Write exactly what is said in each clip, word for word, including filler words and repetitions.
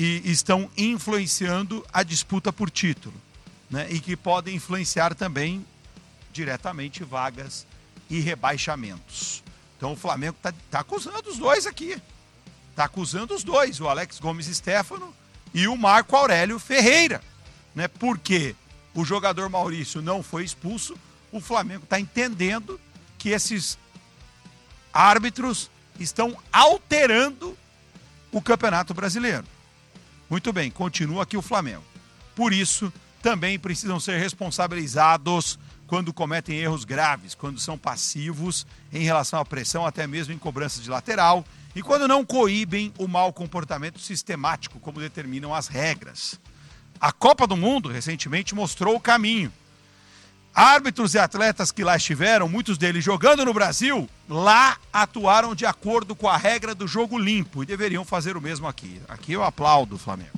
e estão influenciando a disputa por título, né? E que podem influenciar também diretamente vagas e rebaixamentos. Então o Flamengo está tá acusando os dois aqui. Está acusando os dois, o Alex Gomes Stéfano e o Marco Aurélio Ferreira, né? Porque o jogador Maurício não foi expulso, o Flamengo está entendendo que esses árbitros estão alterando o Campeonato Brasileiro. Muito bem, continua aqui o Flamengo. Por isso, também precisam ser responsabilizados quando cometem erros graves, quando são passivos em relação à pressão, até mesmo em cobranças de lateral, e quando não coíbem o mau comportamento sistemático, como determinam as regras. A Copa do Mundo, recentemente, mostrou o caminho. Árbitros e atletas que lá estiveram, muitos deles jogando no Brasil, lá atuaram de acordo com a regra do jogo limpo e deveriam fazer o mesmo aqui. Aqui eu aplaudo o Flamengo.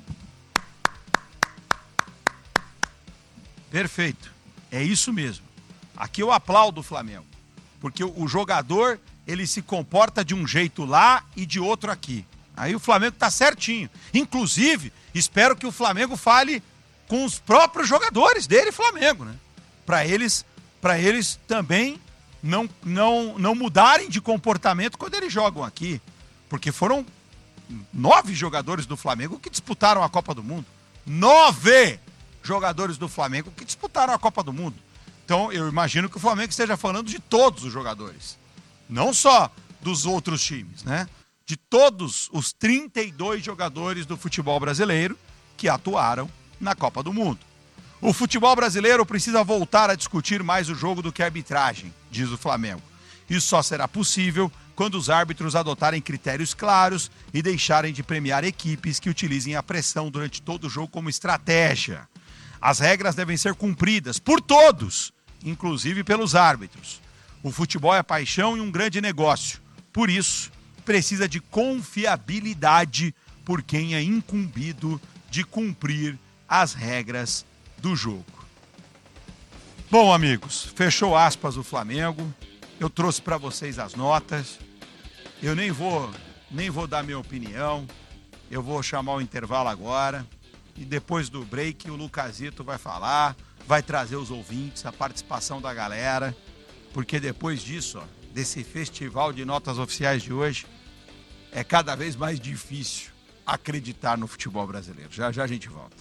Perfeito. É isso mesmo. Aqui eu aplaudo o Flamengo. Porque o jogador, ele se comporta de um jeito lá e de outro aqui. Aí o Flamengo tá certinho. Inclusive, espero que o Flamengo fale com os próprios jogadores dele, Flamengo, né? Para eles, para eles também não, não, não mudarem de comportamento quando eles jogam aqui. Porque foram nove jogadores do Flamengo que disputaram a Copa do Mundo. Nove jogadores do Flamengo que disputaram a Copa do Mundo. Então, eu imagino que o Flamengo esteja falando de todos os jogadores. Não só dos outros times, né? De todos os trinta e dois jogadores do futebol brasileiro que atuaram na Copa do Mundo. O futebol brasileiro precisa voltar a discutir mais o jogo do que a arbitragem, diz o Flamengo. Isso só será possível quando os árbitros adotarem critérios claros e deixarem de premiar equipes que utilizem a pressão durante todo o jogo como estratégia. As regras devem ser cumpridas por todos, inclusive pelos árbitros. O futebol é paixão e um grande negócio. Por isso, precisa de confiabilidade por quem é incumbido de cumprir as regras do jogo. Bom, amigos, fechou aspas o Flamengo. Eu trouxe para vocês as notas. Eu nem vou, nem vou dar minha opinião. Eu vou chamar o intervalo agora. E depois do break, o Lucasito vai falar, vai trazer os ouvintes, a participação da galera. Porque depois disso, ó, desse festival de notas oficiais de hoje, é cada vez mais difícil acreditar no futebol brasileiro. Já já a gente volta.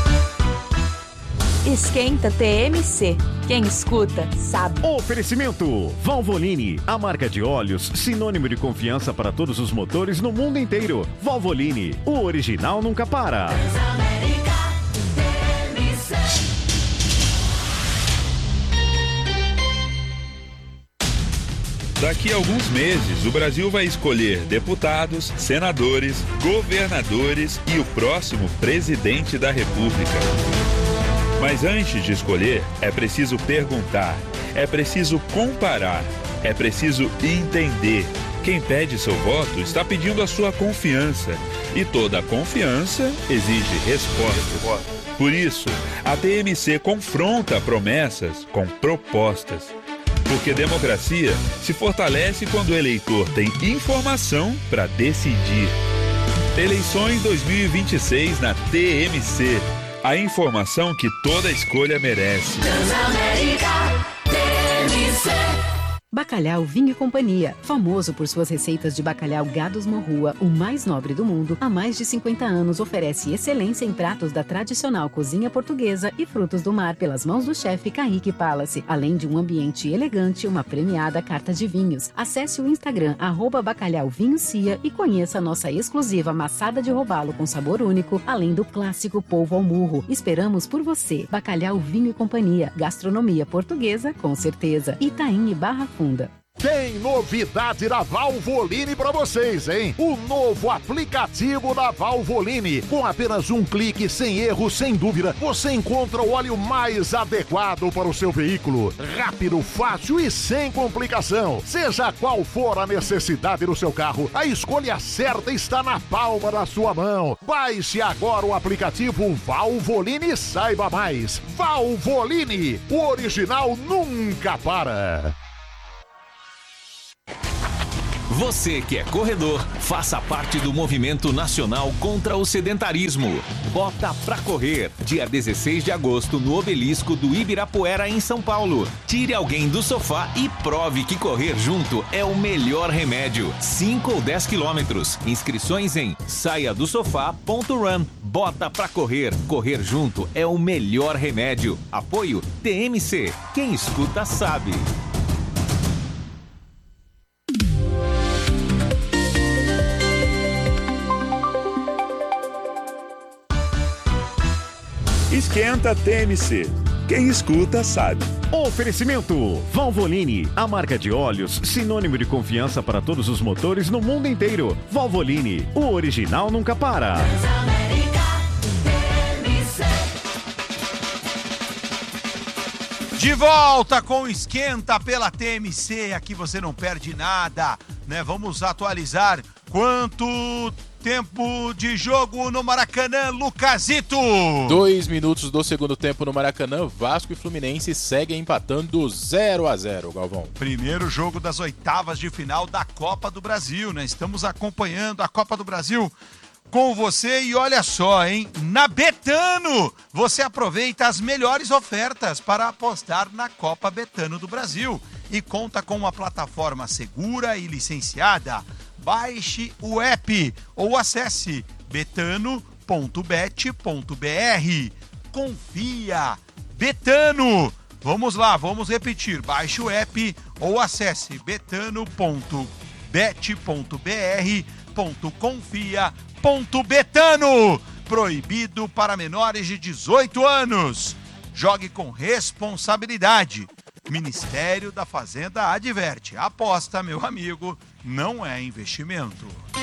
Esquenta T M C. Quem escuta, sabe. Oferecimento Valvoline, a marca de óleos sinônimo de confiança para todos os motores no mundo inteiro. Valvoline, o original nunca para. Transamérica T M C. Daqui a alguns meses, o Brasil vai escolher deputados, senadores, governadores e o próximo presidente da República. Mas antes de escolher, é preciso perguntar, é preciso comparar, é preciso entender. Quem pede seu voto está pedindo a sua confiança. E toda confiança exige resposta. Por isso, a T M C confronta promessas com propostas. Porque democracia se fortalece quando o eleitor tem informação para decidir. Eleições dois mil e vinte e seis na T M C. A informação que toda escolha merece. Transamérica T M C. Bacalhau Vinho e Companhia, famoso por suas receitas de bacalhau Gados Morrua, o mais nobre do mundo, há mais de cinquenta anos oferece excelência em pratos da tradicional cozinha portuguesa e frutos do mar pelas mãos do chefe Kaique Palace, além de um ambiente elegante e uma premiada carta de vinhos. Acesse o Instagram, arroba Bacalhau Vinho Cia e conheça a nossa exclusiva maçada de robalo com sabor único, além do clássico polvo ao murro. Esperamos por você. Bacalhau Vinho e Companhia, gastronomia portuguesa com certeza. Itaim e Barra Funda. Tem novidade da Valvoline para vocês, hein? O novo aplicativo da Valvoline. Com apenas um clique, sem erro, sem dúvida, você encontra o óleo mais adequado para o seu veículo. Rápido, fácil e sem complicação. Seja qual for a necessidade do seu carro, a escolha certa está na palma da sua mão. Baixe agora o aplicativo Valvoline e saiba mais. Valvoline, o original nunca para. Você que é corredor, faça parte do movimento nacional contra o sedentarismo. Bota pra correr, dia dezesseis de agosto, no Obelisco do Ibirapuera, em São Paulo. Tire alguém do sofá e prove que correr junto é o melhor remédio. cinco ou dez quilômetros. Inscrições em saia do sofá ponto run. Bota pra correr. Correr junto é o melhor remédio. Apoio T M C. Quem escuta sabe. Esquenta T M C. Quem escuta sabe. Oferecimento Valvoline, a marca de óleos sinônimo de confiança para todos os motores no mundo inteiro. Valvoline, o original nunca para. De volta com o Esquenta pela T M C, aqui você não perde nada, né? Vamos atualizar quanto tempo de jogo no Maracanã, Lucasito. Dois minutos do segundo tempo no Maracanã, Vasco e Fluminense seguem empatando zero a zero, Galvão. Primeiro jogo das oitavas de final da Copa do Brasil, né? Estamos acompanhando a Copa do Brasil com você e olha só, hein? Na Betano, você aproveita as melhores ofertas para apostar na Copa Betano do Brasil e conta com uma plataforma segura e licenciada. Baixe o app ou acesse betano ponto bet ponto br. Confia! Betano! Vamos lá, vamos repetir. Baixe o app ou acesse betano ponto bet ponto br. Confia Ponto Betano, proibido para menores de dezoito anos. Jogue com responsabilidade. Ministério da Fazenda adverte. Aposta, meu amigo, não é investimento.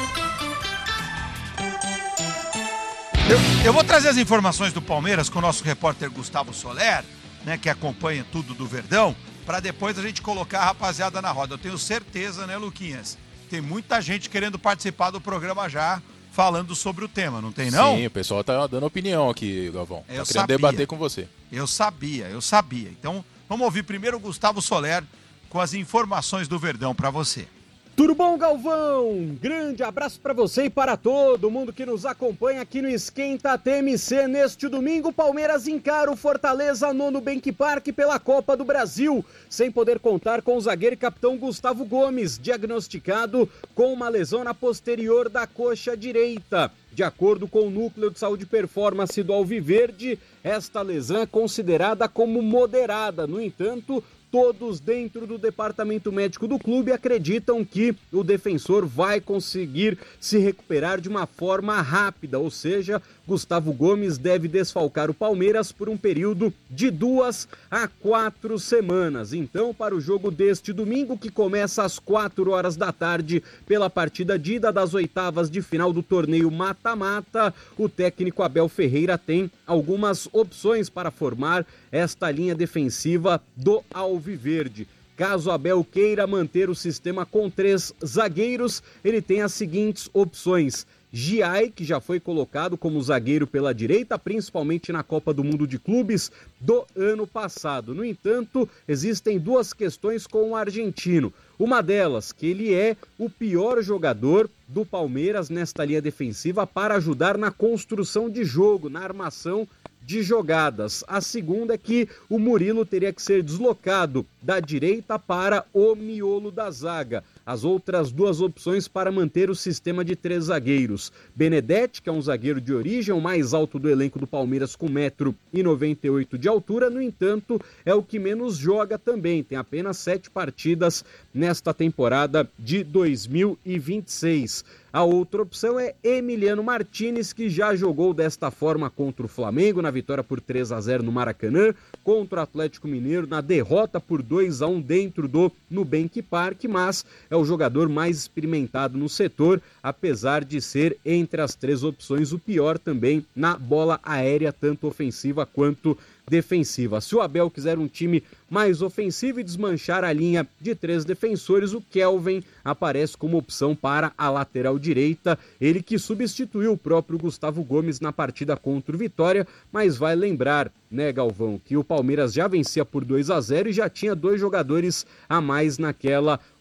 Eu, eu vou trazer as informações do Palmeiras com o nosso repórter Gustavo Soler, né, que acompanha tudo do Verdão, para depois a gente colocar a rapaziada na roda. Eu tenho certeza, né, Luquinhas? Tem muita gente querendo participar do programa já, falando sobre o tema, não tem não? Sim, o pessoal tá dando opinião aqui, Galvão. Eu tá querendo sabia. debater com você. Eu sabia, eu sabia. Então, vamos ouvir primeiro o Gustavo Soler com as informações do Verdão para você. Tudo bom, Galvão? Grande abraço para você e para todo mundo que nos acompanha aqui no Esquenta T M C. Neste domingo, Palmeiras encara o Fortaleza no Nubank Park pela Copa do Brasil, sem poder contar com o zagueiro e capitão Gustavo Gomes, diagnosticado com uma lesão na posterior da coxa direita. De acordo com o Núcleo de Saúde e Performance do Alviverde, esta lesão é considerada como moderada. No entanto, todos dentro do departamento médico do clube acreditam que o defensor vai conseguir se recuperar de uma forma rápida, ou seja, Gustavo Gomes deve desfalcar o Palmeiras por um período de duas a quatro semanas. Então, para o jogo deste domingo, que começa às quatro horas da tarde, pela partida de ida das oitavas de final do torneio mata-mata, o técnico Abel Ferreira tem algumas opções para formar esta linha defensiva do Alviverde. Caso Abel queira manter o sistema com três zagueiros, ele tem as seguintes opções: Giai, que já foi colocado como zagueiro pela direita, principalmente na Copa do Mundo de Clubes do ano passado. No entanto, existem duas questões com o argentino. Uma delas, que ele é o pior jogador do Palmeiras nesta linha defensiva para ajudar na construção de jogo, na armação de jogadas. A segunda é que o Murilo teria que ser deslocado da direita para o miolo da zaga. As outras duas opções para manter o sistema de três zagueiros: Benedetti, que é um zagueiro de origem, o mais alto do elenco do Palmeiras com um metro e noventa e oito de altura, no entanto, é o que menos joga também, tem apenas sete partidas nesta temporada de dois mil e vinte e seis. A outra opção é Emiliano Martinez, que já jogou desta forma contra o Flamengo, na vitória por três a zero no Maracanã, contra o Atlético Mineiro, na derrota por dois a um dentro do Nubank Park, mas é o jogador mais experimentado no setor, apesar de ser, entre as três opções, o pior também na bola aérea, tanto ofensiva quanto defensiva. Se o Abel quiser um time mais ofensivo e desmanchar a linha de três defensores, o Kelvin aparece como opção para a lateral direita, ele que substituiu o próprio Gustavo Gomes na partida contra o Vitória, mas vai lembrar, né, Galvão, que o Palmeiras já vencia por dois a zero e já tinha dois jogadores a mais naquela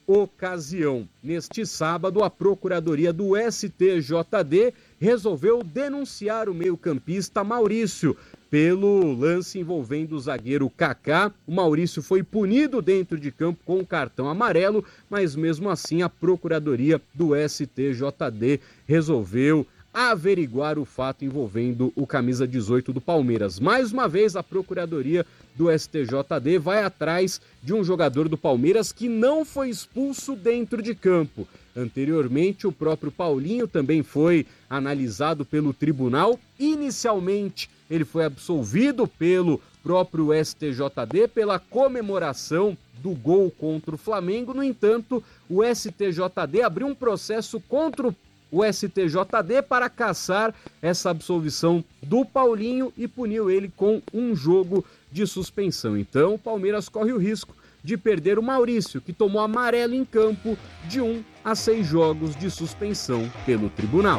ocasião. Neste sábado, a Procuradoria do S T J D resolveu denunciar o meio-campista Maurício pelo lance envolvendo o zagueiro Kaká. O Maurício foi punido dentro de campo com um cartão amarelo, mas mesmo assim a Procuradoria do S T J D resolveu averiguar o fato envolvendo o camisa dezoito do Palmeiras. Mais uma vez, a Procuradoria do S T J D vai atrás de um jogador do Palmeiras que não foi expulso dentro de campo. Anteriormente, o próprio Paulinho também foi analisado pelo tribunal. Inicialmente, ele foi absolvido pelo próprio S T J D pela comemoração do gol contra o Flamengo. No entanto, o S T J D abriu um processo contra o o S T J D para cassar essa absolvição do Paulinho e puniu ele com um jogo de suspensão. Então, o Palmeiras corre o risco de perder o Maurício, que tomou amarelo em campo, de um a seis jogos de suspensão pelo tribunal.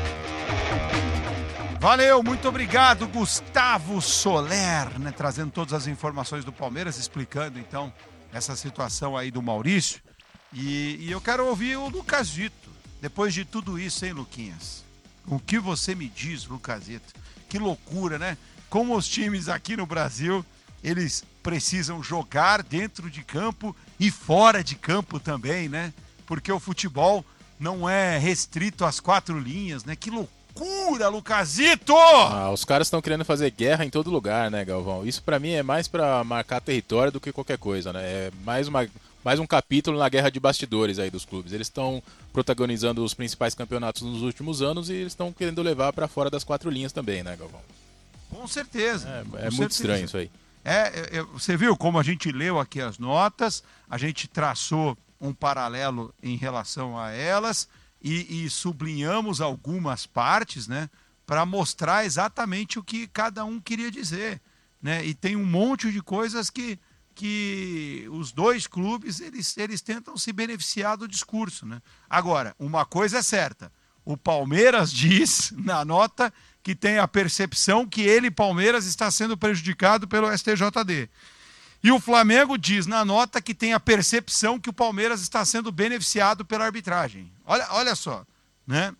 Valeu, muito obrigado, Gustavo Soler, né, trazendo todas as informações do Palmeiras, explicando então essa situação aí do Maurício. E, e eu quero ouvir o Lucasito. Depois de tudo isso, hein, Luquinhas? O que você me diz, Lucasito? Que loucura, né? Como os times aqui no Brasil, eles precisam jogar dentro de campo e fora de campo também, né? Porque o futebol não é restrito às quatro linhas, né? Que loucura, Lucasito! Ah, os caras estão querendo fazer guerra em todo lugar, né, Galvão? Isso pra mim é mais pra marcar território do que qualquer coisa, né? É mais uma... Mais um capítulo na guerra de bastidores aí dos clubes. Eles estão protagonizando os principais campeonatos nos últimos anos e eles estão querendo levar para fora das quatro linhas também, né, Galvão? Com certeza. É, com é certeza. muito estranho isso aí. É, é, você viu como a gente leu aqui as notas, a gente traçou um paralelo em relação a elas e, e sublinhamos algumas partes, né, para mostrar exatamente o que cada um queria dizer, né? E tem um monte de coisas que que os dois clubes, eles, eles tentam se beneficiar do discurso, né? Agora, uma coisa é certa, o Palmeiras diz na nota que tem a percepção que ele, Palmeiras, está sendo prejudicado pelo S T J D. E o Flamengo diz na nota que tem a percepção que o Palmeiras está sendo beneficiado pela arbitragem. Olha, olha só, né?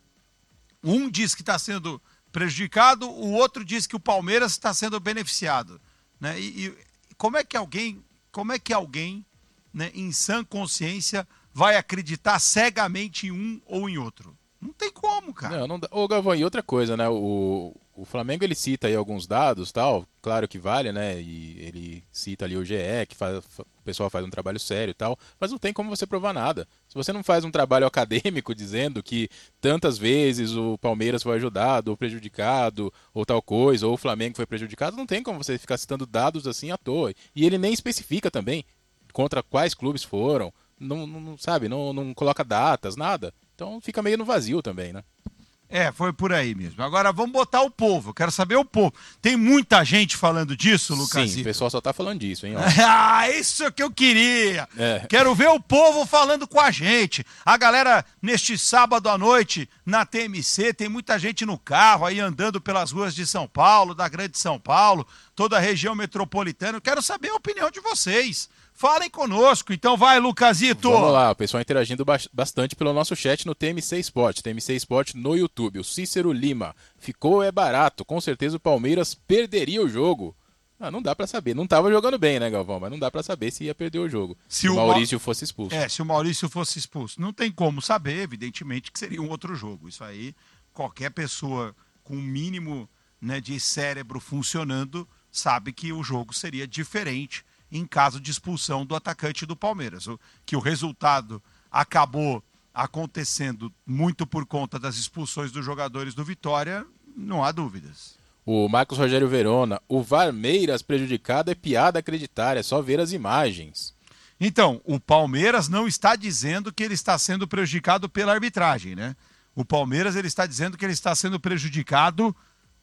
Um diz que está sendo prejudicado, o outro diz que o Palmeiras está sendo beneficiado, né? E... e Como é que alguém, como é que alguém, né, em sã consciência, vai acreditar cegamente em um ou em outro? Não tem como, cara. Não, não dá. Ô, Galvão, e outra coisa, né? O, o Flamengo, ele cita aí alguns dados, tal, claro que vale, né? E ele cita ali o G E, que faz, o pessoal faz um trabalho sério e tal, mas não tem como você provar nada. Se você não faz um trabalho acadêmico dizendo que tantas vezes o Palmeiras foi ajudado ou prejudicado, ou tal coisa, ou o Flamengo foi prejudicado, não tem como você ficar citando dados assim à toa. E ele nem especifica também contra quais clubes foram, não, não sabe, não, não coloca datas, nada. Então fica meio no vazio também, né? É, foi por aí mesmo. Agora vamos botar o povo. Eu quero saber o povo. Tem muita gente falando disso, Lucas? Sim, o pessoal só tá falando disso, hein? Ó. Ah, isso que eu queria. É. Quero ver o povo falando com a gente. A galera, neste sábado à noite, na T M C, tem muita gente no carro aí andando pelas ruas de São Paulo, da Grande São Paulo, toda a região metropolitana. Eu quero saber a opinião de vocês. Falem conosco, então vai, Lucasito! Vamos lá, o pessoal interagindo bastante pelo nosso chat no T M C Sport, T M C Sport no YouTube. O Cícero Lima, ficou é barato, com certeza o Palmeiras perderia o jogo. Ah, não dá pra saber, não tava jogando bem, né, Galvão? Mas não dá pra saber se ia perder o jogo, se, se o Maurício Ma... fosse expulso. É, se o Maurício fosse expulso. Não tem como saber, evidentemente, que seria um outro jogo. Isso aí, qualquer pessoa com um mínimo, né, de cérebro funcionando sabe que o jogo seria diferente em caso de expulsão do atacante do Palmeiras. O, que o resultado acabou acontecendo muito por conta das expulsões dos jogadores do Vitória, não há dúvidas. O Marcos Rogério Verona, o Varmeiras prejudicado é piada acreditar, é só ver as imagens. Então, o Palmeiras não está dizendo que ele está sendo prejudicado pela arbitragem, né? O Palmeiras ele está dizendo que ele está sendo prejudicado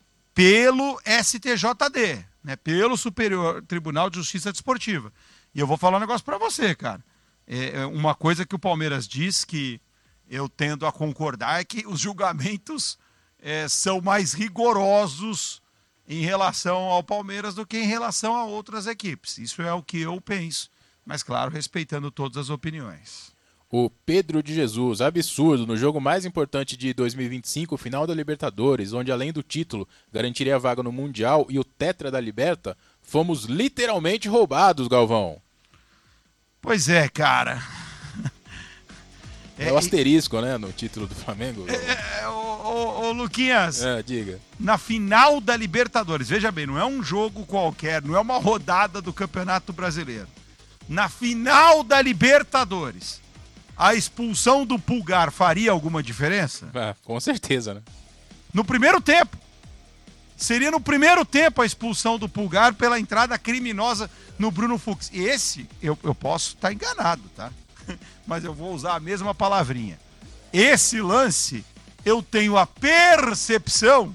pelo S T J D, né? Pelo Superior Tribunal de Justiça Desportiva. E eu vou falar um negócio para você, cara. É uma coisa que o Palmeiras diz que eu tendo a concordar é que os julgamentos é, são mais rigorosos em relação ao Palmeiras do que em relação a outras equipes. Isso é o que eu penso, mas claro, respeitando todas as opiniões. O Pedro de Jesus, absurdo, no jogo mais importante de dois mil e vinte e cinco, o final da Libertadores, onde além do título garantiria a vaga no Mundial e o Tetra da Liberta, fomos literalmente roubados, Galvão. Pois é, cara. É, é o asterisco, né, no título do Flamengo. É, é, ô, ô, ô, Luquinhas. É, diga. Na final da Libertadores, veja bem, não é um jogo qualquer, não é uma rodada do Campeonato Brasileiro. Na final da Libertadores, a expulsão do Pulgar faria alguma diferença? Ah, com certeza, né? No primeiro tempo. Seria no primeiro tempo a expulsão do Pulgar pela entrada criminosa no Bruno Fux. E esse, eu, eu posso estar enganado, tá? Mas eu vou usar a mesma palavrinha. Esse lance, eu tenho a percepção,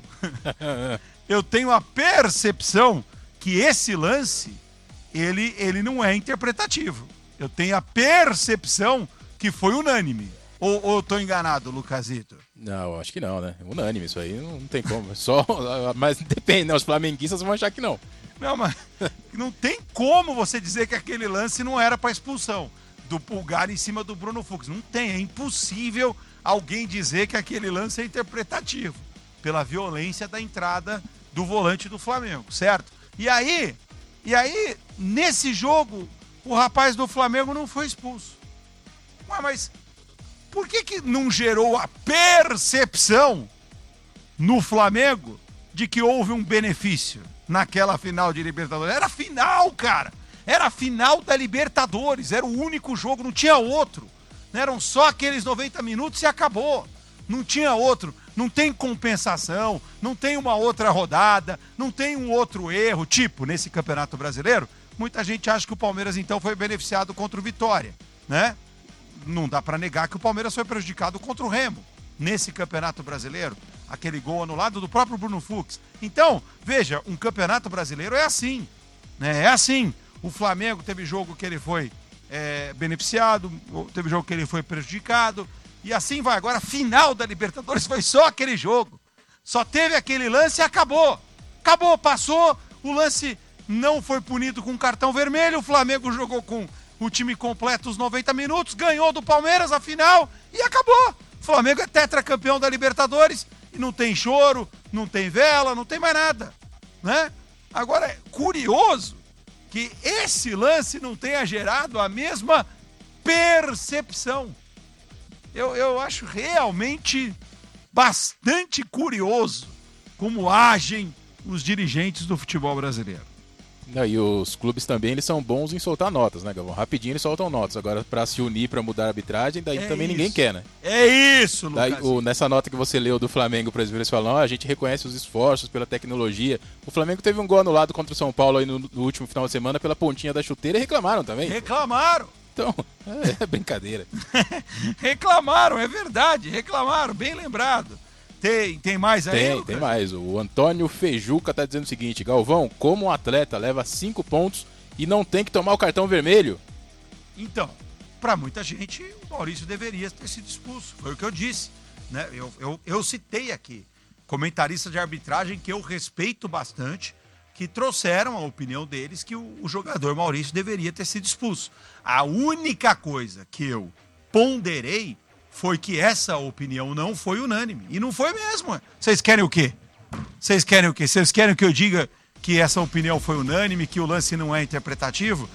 eu tenho a percepção que esse lance, ele, ele não é interpretativo. Eu tenho a percepção que foi unânime. Ou, ou eu tô enganado, Lucasito? Não, acho que não, né? Unânime, isso aí não, não tem como. Só, mas depende, né? Os flamenguistas vão achar que não. Não, mas não tem como você dizer que aquele lance não era para expulsão do Pulgar em cima do Bruno Fux. Não tem, é impossível alguém dizer que aquele lance é interpretativo pela violência da entrada do volante do Flamengo, certo? E aí, e aí nesse jogo, o rapaz do Flamengo não foi expulso. Ué, mas por que que não gerou a percepção no Flamengo de que houve um benefício naquela final de Libertadores? Era final, cara! Era a final da Libertadores, era o único jogo, não tinha outro. Eram só aqueles noventa minutos e acabou. Não tinha outro, não tem compensação, não tem uma outra rodada, não tem um outro erro. Tipo, nesse Campeonato Brasileiro, muita gente acha que o Palmeiras então foi beneficiado contra o Vitória, né? Não dá para negar que o Palmeiras foi prejudicado contra o Remo nesse Campeonato Brasileiro. Aquele gol anulado do próprio Bruno Fux. Então, veja, um Campeonato Brasileiro é assim, né? É assim. O Flamengo teve jogo que ele foi é, beneficiado, teve jogo que ele foi prejudicado, e assim vai. Agora, a final da Libertadores foi só aquele jogo. Só teve aquele lance e acabou. Acabou, passou, o lance não foi punido com cartão vermelho, o Flamengo jogou com o time completo os noventa minutos, ganhou do Palmeiras a final e acabou. O Flamengo é tetracampeão da Libertadores e não tem choro, não tem vela, não tem mais nada, né? Agora, é curioso que esse lance não tenha gerado a mesma percepção. Eu, eu acho realmente bastante curioso como agem os dirigentes do futebol brasileiro. Não, e os clubes também, eles são bons em soltar notas, né, Galvão? Rapidinho eles soltam notas. Agora, para se unir, para mudar a arbitragem, daí é também isso. Ninguém quer, né? É isso, Lucas. Daí, o, nessa nota que você leu do Flamengo, por exemplo, eles falam, oh, a gente reconhece os esforços pela tecnologia. O Flamengo teve um gol anulado contra o São Paulo aí no, no último final de semana pela pontinha da chuteira e reclamaram também. Reclamaram! Então, é, é brincadeira. Reclamaram, é verdade, reclamaram, bem lembrado. Tem, tem mais aí, Tem, Lucas? tem mais. O Antônio Fejuca tá dizendo o seguinte, Galvão, como um atleta leva cinco pontos e não tem que tomar o cartão vermelho? Então, para muita gente, o Maurício deveria ter sido expulso. Foi o que eu disse, né? Eu, eu, eu citei aqui comentaristas de arbitragem que eu respeito bastante, que trouxeram a opinião deles que o, o jogador Maurício deveria ter sido expulso. A única coisa que eu ponderei foi que essa opinião não foi unânime. E não foi mesmo. Vocês querem o quê? Vocês querem o quê? Vocês querem que eu diga que essa opinião foi unânime, que o lance não é interpretativo?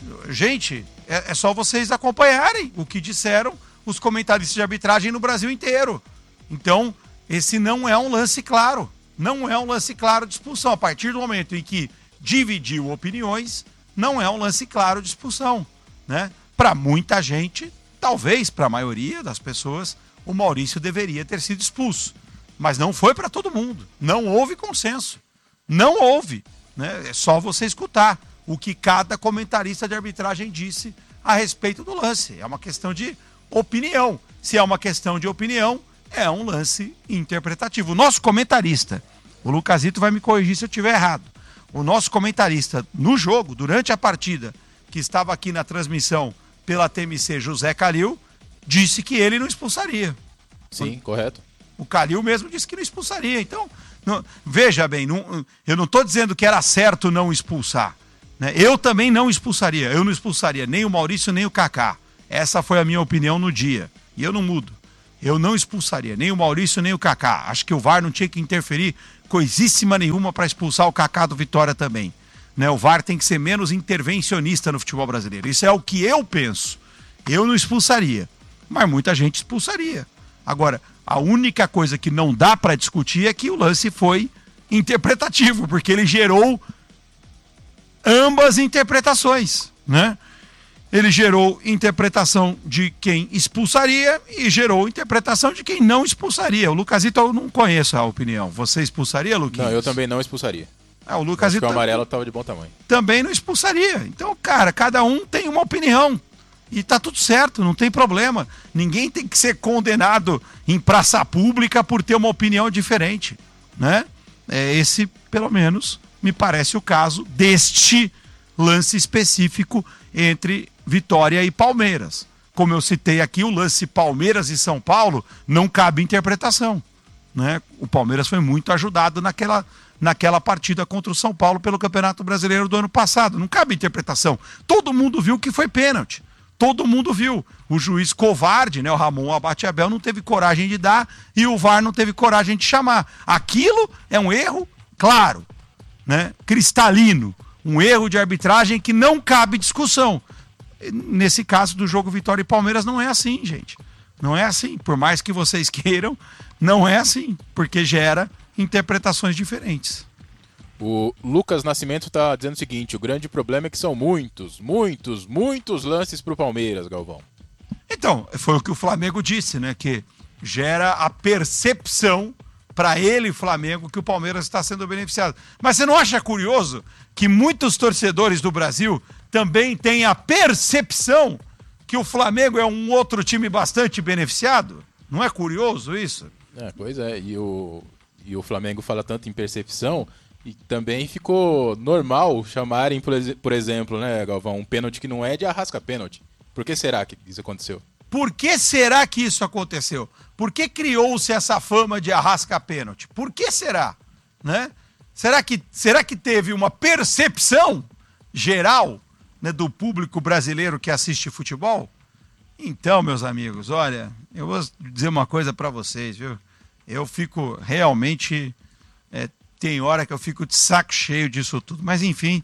Gente, é, é só vocês acompanharem o que disseram os comentaristas de arbitragem no Brasil inteiro. Então, esse não é um lance claro. Não é um lance claro de expulsão. A partir do momento em que dividiu opiniões, não é um lance claro de expulsão, né? Para muita gente, talvez para a maioria das pessoas, o Maurício deveria ter sido expulso. Mas não foi para todo mundo. Não houve consenso. Não houve, né? É só você escutar o que cada comentarista de arbitragem disse a respeito do lance. É uma questão de opinião. Se é uma questão de opinião, é um lance interpretativo. O nosso comentarista, o Lucasito vai me corrigir se eu estiver errado. O nosso comentarista no jogo, durante a partida, que estava aqui na transmissão pela T M C, José Calil, disse que ele não expulsaria. Sim, correto. O Calil mesmo disse que não expulsaria. Então, não, veja bem, não, eu não estou dizendo que era certo não expulsar, né? Eu também não expulsaria. Eu não expulsaria nem o Maurício, nem o Kaká. Essa foi a minha opinião no dia. E eu não mudo. Eu não expulsaria nem o Maurício nem o Kaká. Acho que o V A R não tinha que interferir coisíssima nenhuma para expulsar o Kaká do Vitória também. Né? O V A R tem que ser menos intervencionista no futebol brasileiro. Isso é o que eu penso. Eu não expulsaria, mas muita gente expulsaria. Agora, a única coisa que não dá para discutir é que o lance foi interpretativo, porque ele gerou ambas interpretações, né? Ele gerou interpretação de quem expulsaria e gerou interpretação de quem não expulsaria. O Lucasito, eu não conheço a opinião. Você expulsaria, Luquinhos? Não, eu também não expulsaria. Ah, o Lucasito Acho que o amarelo estava de bom tamanho. Também não expulsaria. Então, cara, cada um tem uma opinião. E tá tudo certo, não tem problema. Ninguém tem que ser condenado em praça pública por ter uma opinião diferente, né? É, esse, pelo menos, me parece o caso deste lance específico entre Vitória e Palmeiras. Como eu citei aqui, o lance Palmeiras e São Paulo não cabe interpretação, né? O Palmeiras foi muito ajudado naquela, naquela partida contra o São Paulo pelo Campeonato Brasileiro do ano passado. Não cabe interpretação. Todo mundo viu que foi pênalti. Todo mundo viu. O juiz covarde, né, o Ramon Abate-Abel, não teve coragem de dar e o V A R não teve coragem de chamar. Aquilo é um erro, claro, né, cristalino. Um erro de arbitragem que não cabe discussão. Nesse caso do jogo Vitória e Palmeiras não é assim, gente. Não é assim. Por mais que vocês queiram, não é assim. Porque gera interpretações diferentes. O Lucas Nascimento está dizendo o seguinte: o grande problema é que são muitos, muitos, muitos lances para o Palmeiras, Galvão. Então, foi o que o Flamengo disse, né? Que gera a percepção para ele, Flamengo, que o Palmeiras está sendo beneficiado. Mas você não acha curioso que muitos torcedores do Brasil também têm a percepção que o Flamengo é um outro time bastante beneficiado? Não é curioso isso? É, pois é, e o, e o Flamengo fala tanto em percepção, e também ficou normal chamarem, por, por exemplo, né, Galvão, um pênalti que não é de arrasca pênalti. Por que será que isso aconteceu? Por que será que isso aconteceu? Por que criou-se essa fama de arrasca pênalti? Por que será? Né? Será que, será que teve uma percepção geral, né, do público brasileiro que assiste futebol? Então, meus amigos, olha, eu vou dizer uma coisa para vocês, viu? Eu fico realmente... É, tem hora que eu fico de saco cheio disso tudo. Mas, enfim,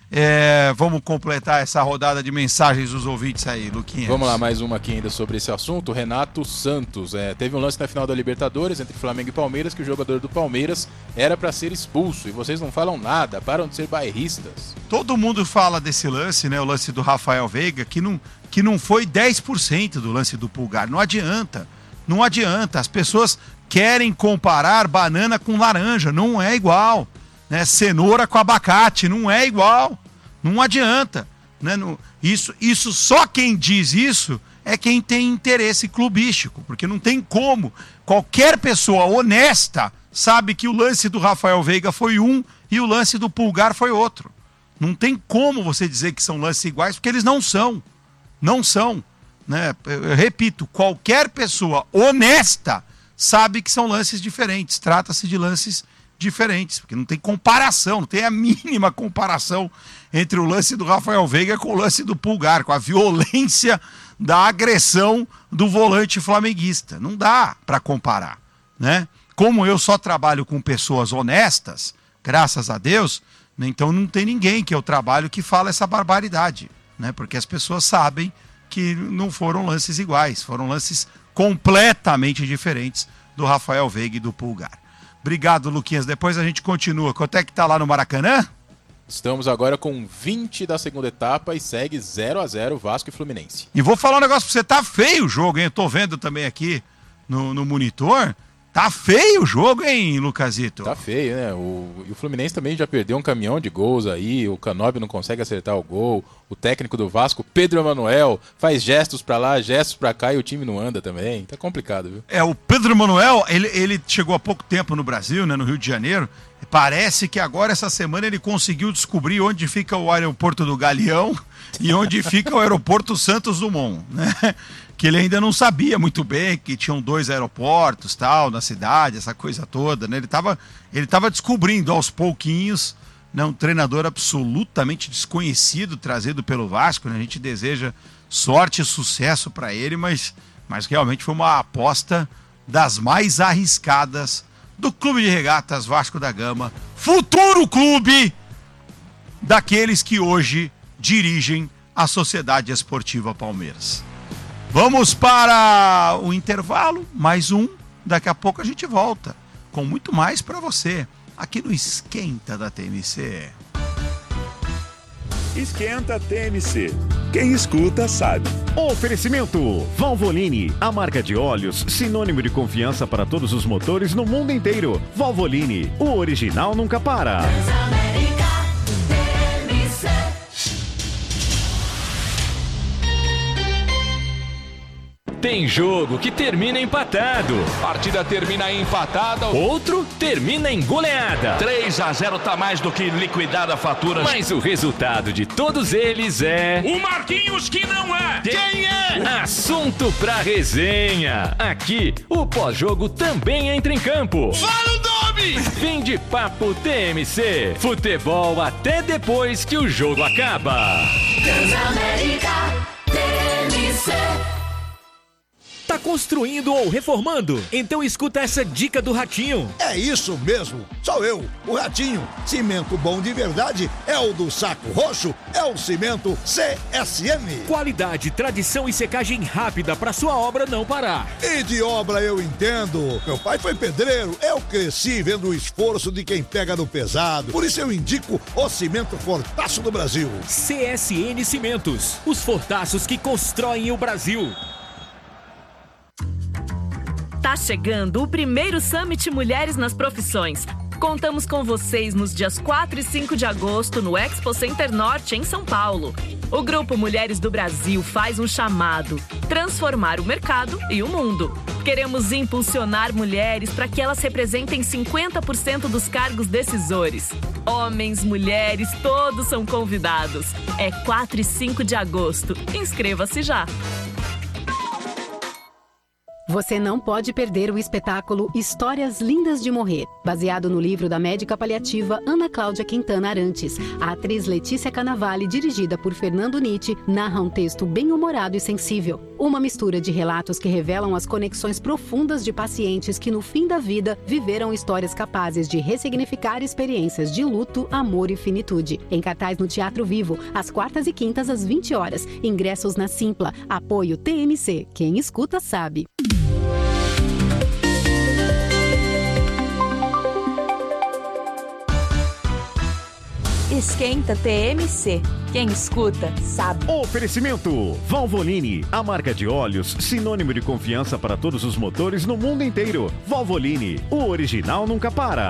é, vamos completar essa rodada de mensagens dos ouvintes aí, Luquinhas. Vamos lá, mais uma aqui ainda sobre esse assunto. Renato Santos. É, teve um lance na final da Libertadores entre Flamengo e Palmeiras que o jogador do Palmeiras era para ser expulso. E vocês não falam nada, param de ser bairristas. Todo mundo fala desse lance, né? O lance do Rafael Veiga, que não, que não foi dez por cento do lance do Pulgar. Não adianta. Não adianta. As pessoas querem comparar banana com laranja, não é igual, né? Cenoura com abacate, não é igual, não adianta, né? Não, isso, isso só quem diz isso é quem tem interesse clubístico, porque não tem como, qualquer pessoa honesta sabe que o lance do Rafael Veiga foi um e o lance do Pulgar foi outro, não tem como você dizer que são lances iguais, porque eles não são, não são, né? Eu repito, qualquer pessoa honesta sabe que são lances diferentes, trata-se de lances diferentes, porque não tem comparação, não tem a mínima comparação entre o lance do Rafael Veiga com o lance do Pulgar, com a violência da agressão do volante flamenguista. Não dá para comparar, né? Como eu só trabalho com pessoas honestas, graças a Deus, né, então não tem ninguém que eu trabalho que fala essa barbaridade, né? Porque as pessoas sabem que não foram lances iguais, foram lances completamente diferentes do Rafael Veiga e do Pulgar. Obrigado, Luquinhas. Depois a gente continua. Quanto é que tá lá no Maracanã? Estamos agora com vinte da segunda etapa e segue zero a zero Vasco e Fluminense. E vou falar um negócio pra você. Tá feio o jogo, hein? Eu tô vendo também aqui no, no monitor. Tá feio o jogo, hein, Lucasito? Tá feio, né? O, e o Fluminense também já perdeu um caminhão de gols aí, o Canóbio não consegue acertar o gol, o técnico do Vasco, Pedro Emanuel, faz gestos pra lá, gestos pra cá e o time não anda também. Tá complicado, viu? É, o Pedro Emanuel, ele, ele chegou há pouco tempo no Brasil, né, no Rio de Janeiro, parece que agora, essa semana, ele conseguiu descobrir onde fica o aeroporto do Galeão e onde fica o aeroporto Santos Dumont, né? Que ele ainda não sabia muito bem que tinham dois aeroportos, tal, na cidade, essa coisa toda, né? Ele estava ele tava descobrindo aos pouquinhos, né? Um treinador absolutamente desconhecido, trazido pelo Vasco, né? A gente deseja sorte e sucesso para ele, mas, mas realmente foi uma aposta das mais arriscadas do Clube de Regatas Vasco da Gama, futuro clube daqueles que hoje dirigem a Sociedade Esportiva Palmeiras. Vamos para o intervalo, mais um, daqui a pouco a gente volta com muito mais para você, aqui no Esquenta da T M C. Esquenta T M C. Quem escuta sabe. Oferecimento Valvoline, a marca de óleos sinônimo de confiança para todos os motores no mundo inteiro. Valvoline, o original nunca para. Tem jogo que termina empatado. Partida termina empatada. Outro termina em goleada. três a zero tá mais do que liquidada a fatura. Mas o resultado de todos eles é... O Marquinhos que não é. Quem é? Assunto pra resenha. Aqui, o pós-jogo também entra em campo. Fala o nome! Fim de papo T M C. Futebol até depois que o jogo acaba. Transamérica T M C. Tá construindo ou reformando? Então escuta essa dica do Ratinho. É isso mesmo, sou eu, o Ratinho. Cimento bom de verdade é o do Saco Roxo, é o cimento C S M. Qualidade, tradição e secagem rápida para sua obra não parar. E de obra eu entendo. Meu pai foi pedreiro, eu cresci vendo o esforço de quem pega no pesado. Por isso eu indico o cimento Fortaço do Brasil. C S N Cimentos, os fortaços que constroem o Brasil. Tá chegando o primeiro Summit Mulheres nas Profissões. Contamos com vocês nos dias quatro e cinco de agosto no Expo Center Norte, em São Paulo. O Grupo Mulheres do Brasil faz um chamado: transformar o mercado e o mundo. Queremos impulsionar mulheres para que elas representem cinquenta por cento dos cargos decisores. Homens, mulheres, todos são convidados. É quatro e cinco de agosto. Inscreva-se já. Você não pode perder o espetáculo Histórias Lindas de Morrer, baseado no livro da médica paliativa Ana Cláudia Quintana Arantes. A atriz Letícia Cannavale, dirigida por Fernando Nitti, narra um texto bem-humorado e sensível. Uma mistura de relatos que revelam as conexões profundas de pacientes que, no fim da vida, viveram histórias capazes de ressignificar experiências de luto, amor e finitude. Em cartaz no Teatro Vivo, às quartas e quintas às vinte horas. Ingressos na Simpla. Apoio T M C. Quem escuta sabe. Esquenta T M C. Quem escuta, sabe. Oferecimento Valvoline, a marca de óleos sinônimo de confiança para todos os motores no mundo inteiro. Valvoline, o original nunca para.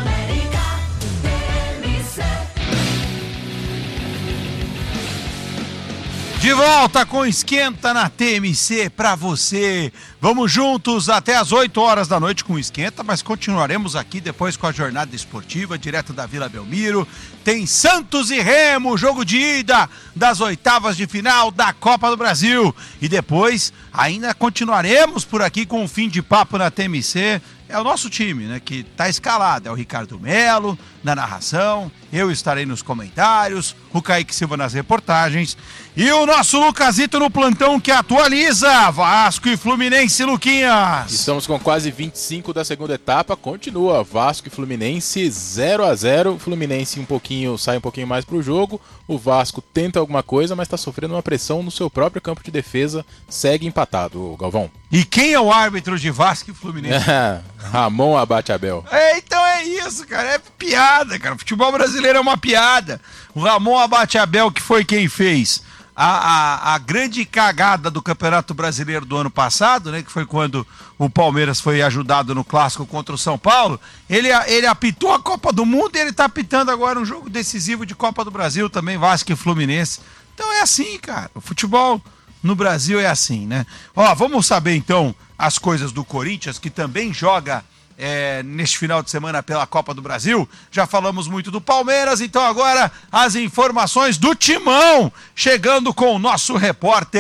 De volta com Esquenta na T M C para você. Vamos juntos até as oito horas da noite com o Esquenta, mas continuaremos aqui depois com a jornada esportiva, direto da Vila Belmiro. Tem Santos e Remo, jogo de ida das oitavas de final da Copa do Brasil. E depois ainda continuaremos por aqui com o fim de papo na T M C. É o nosso time, né, que tá escalado. É o Ricardo Melo na narração, eu estarei nos comentários, o Kaique Silva nas reportagens e o nosso Lucasito no plantão que atualiza Vasco e Fluminense, Luquinhas. Estamos com quase vinte e cinco da segunda etapa, continua Vasco e Fluminense zero a zero, o Fluminense um pouquinho, sai um pouquinho mais pro jogo, o Vasco tenta alguma coisa, mas está sofrendo uma pressão no seu próprio campo de defesa, segue empatado, Galvão. E quem é o árbitro de Vasco e Fluminense? Ramon Abate-Abel. É, então é isso, cara, é piada, cara, o futebol brasileiro é uma piada. O Ramon Abate-Abel, que foi quem fez a, a, a grande cagada do Campeonato Brasileiro do ano passado, né, que foi quando o Palmeiras foi ajudado no Clássico contra o São Paulo, ele, ele apitou a Copa do Mundo e ele tá apitando agora um jogo decisivo de Copa do Brasil também, Vasco e Fluminense. Então é assim, cara, o futebol no Brasil é assim, né? Ó, vamos saber então as coisas do Corinthians, que também joga é, neste final de semana pela Copa do Brasil. Já falamos muito do Palmeiras, então agora as informações do Timão, chegando com o nosso repórter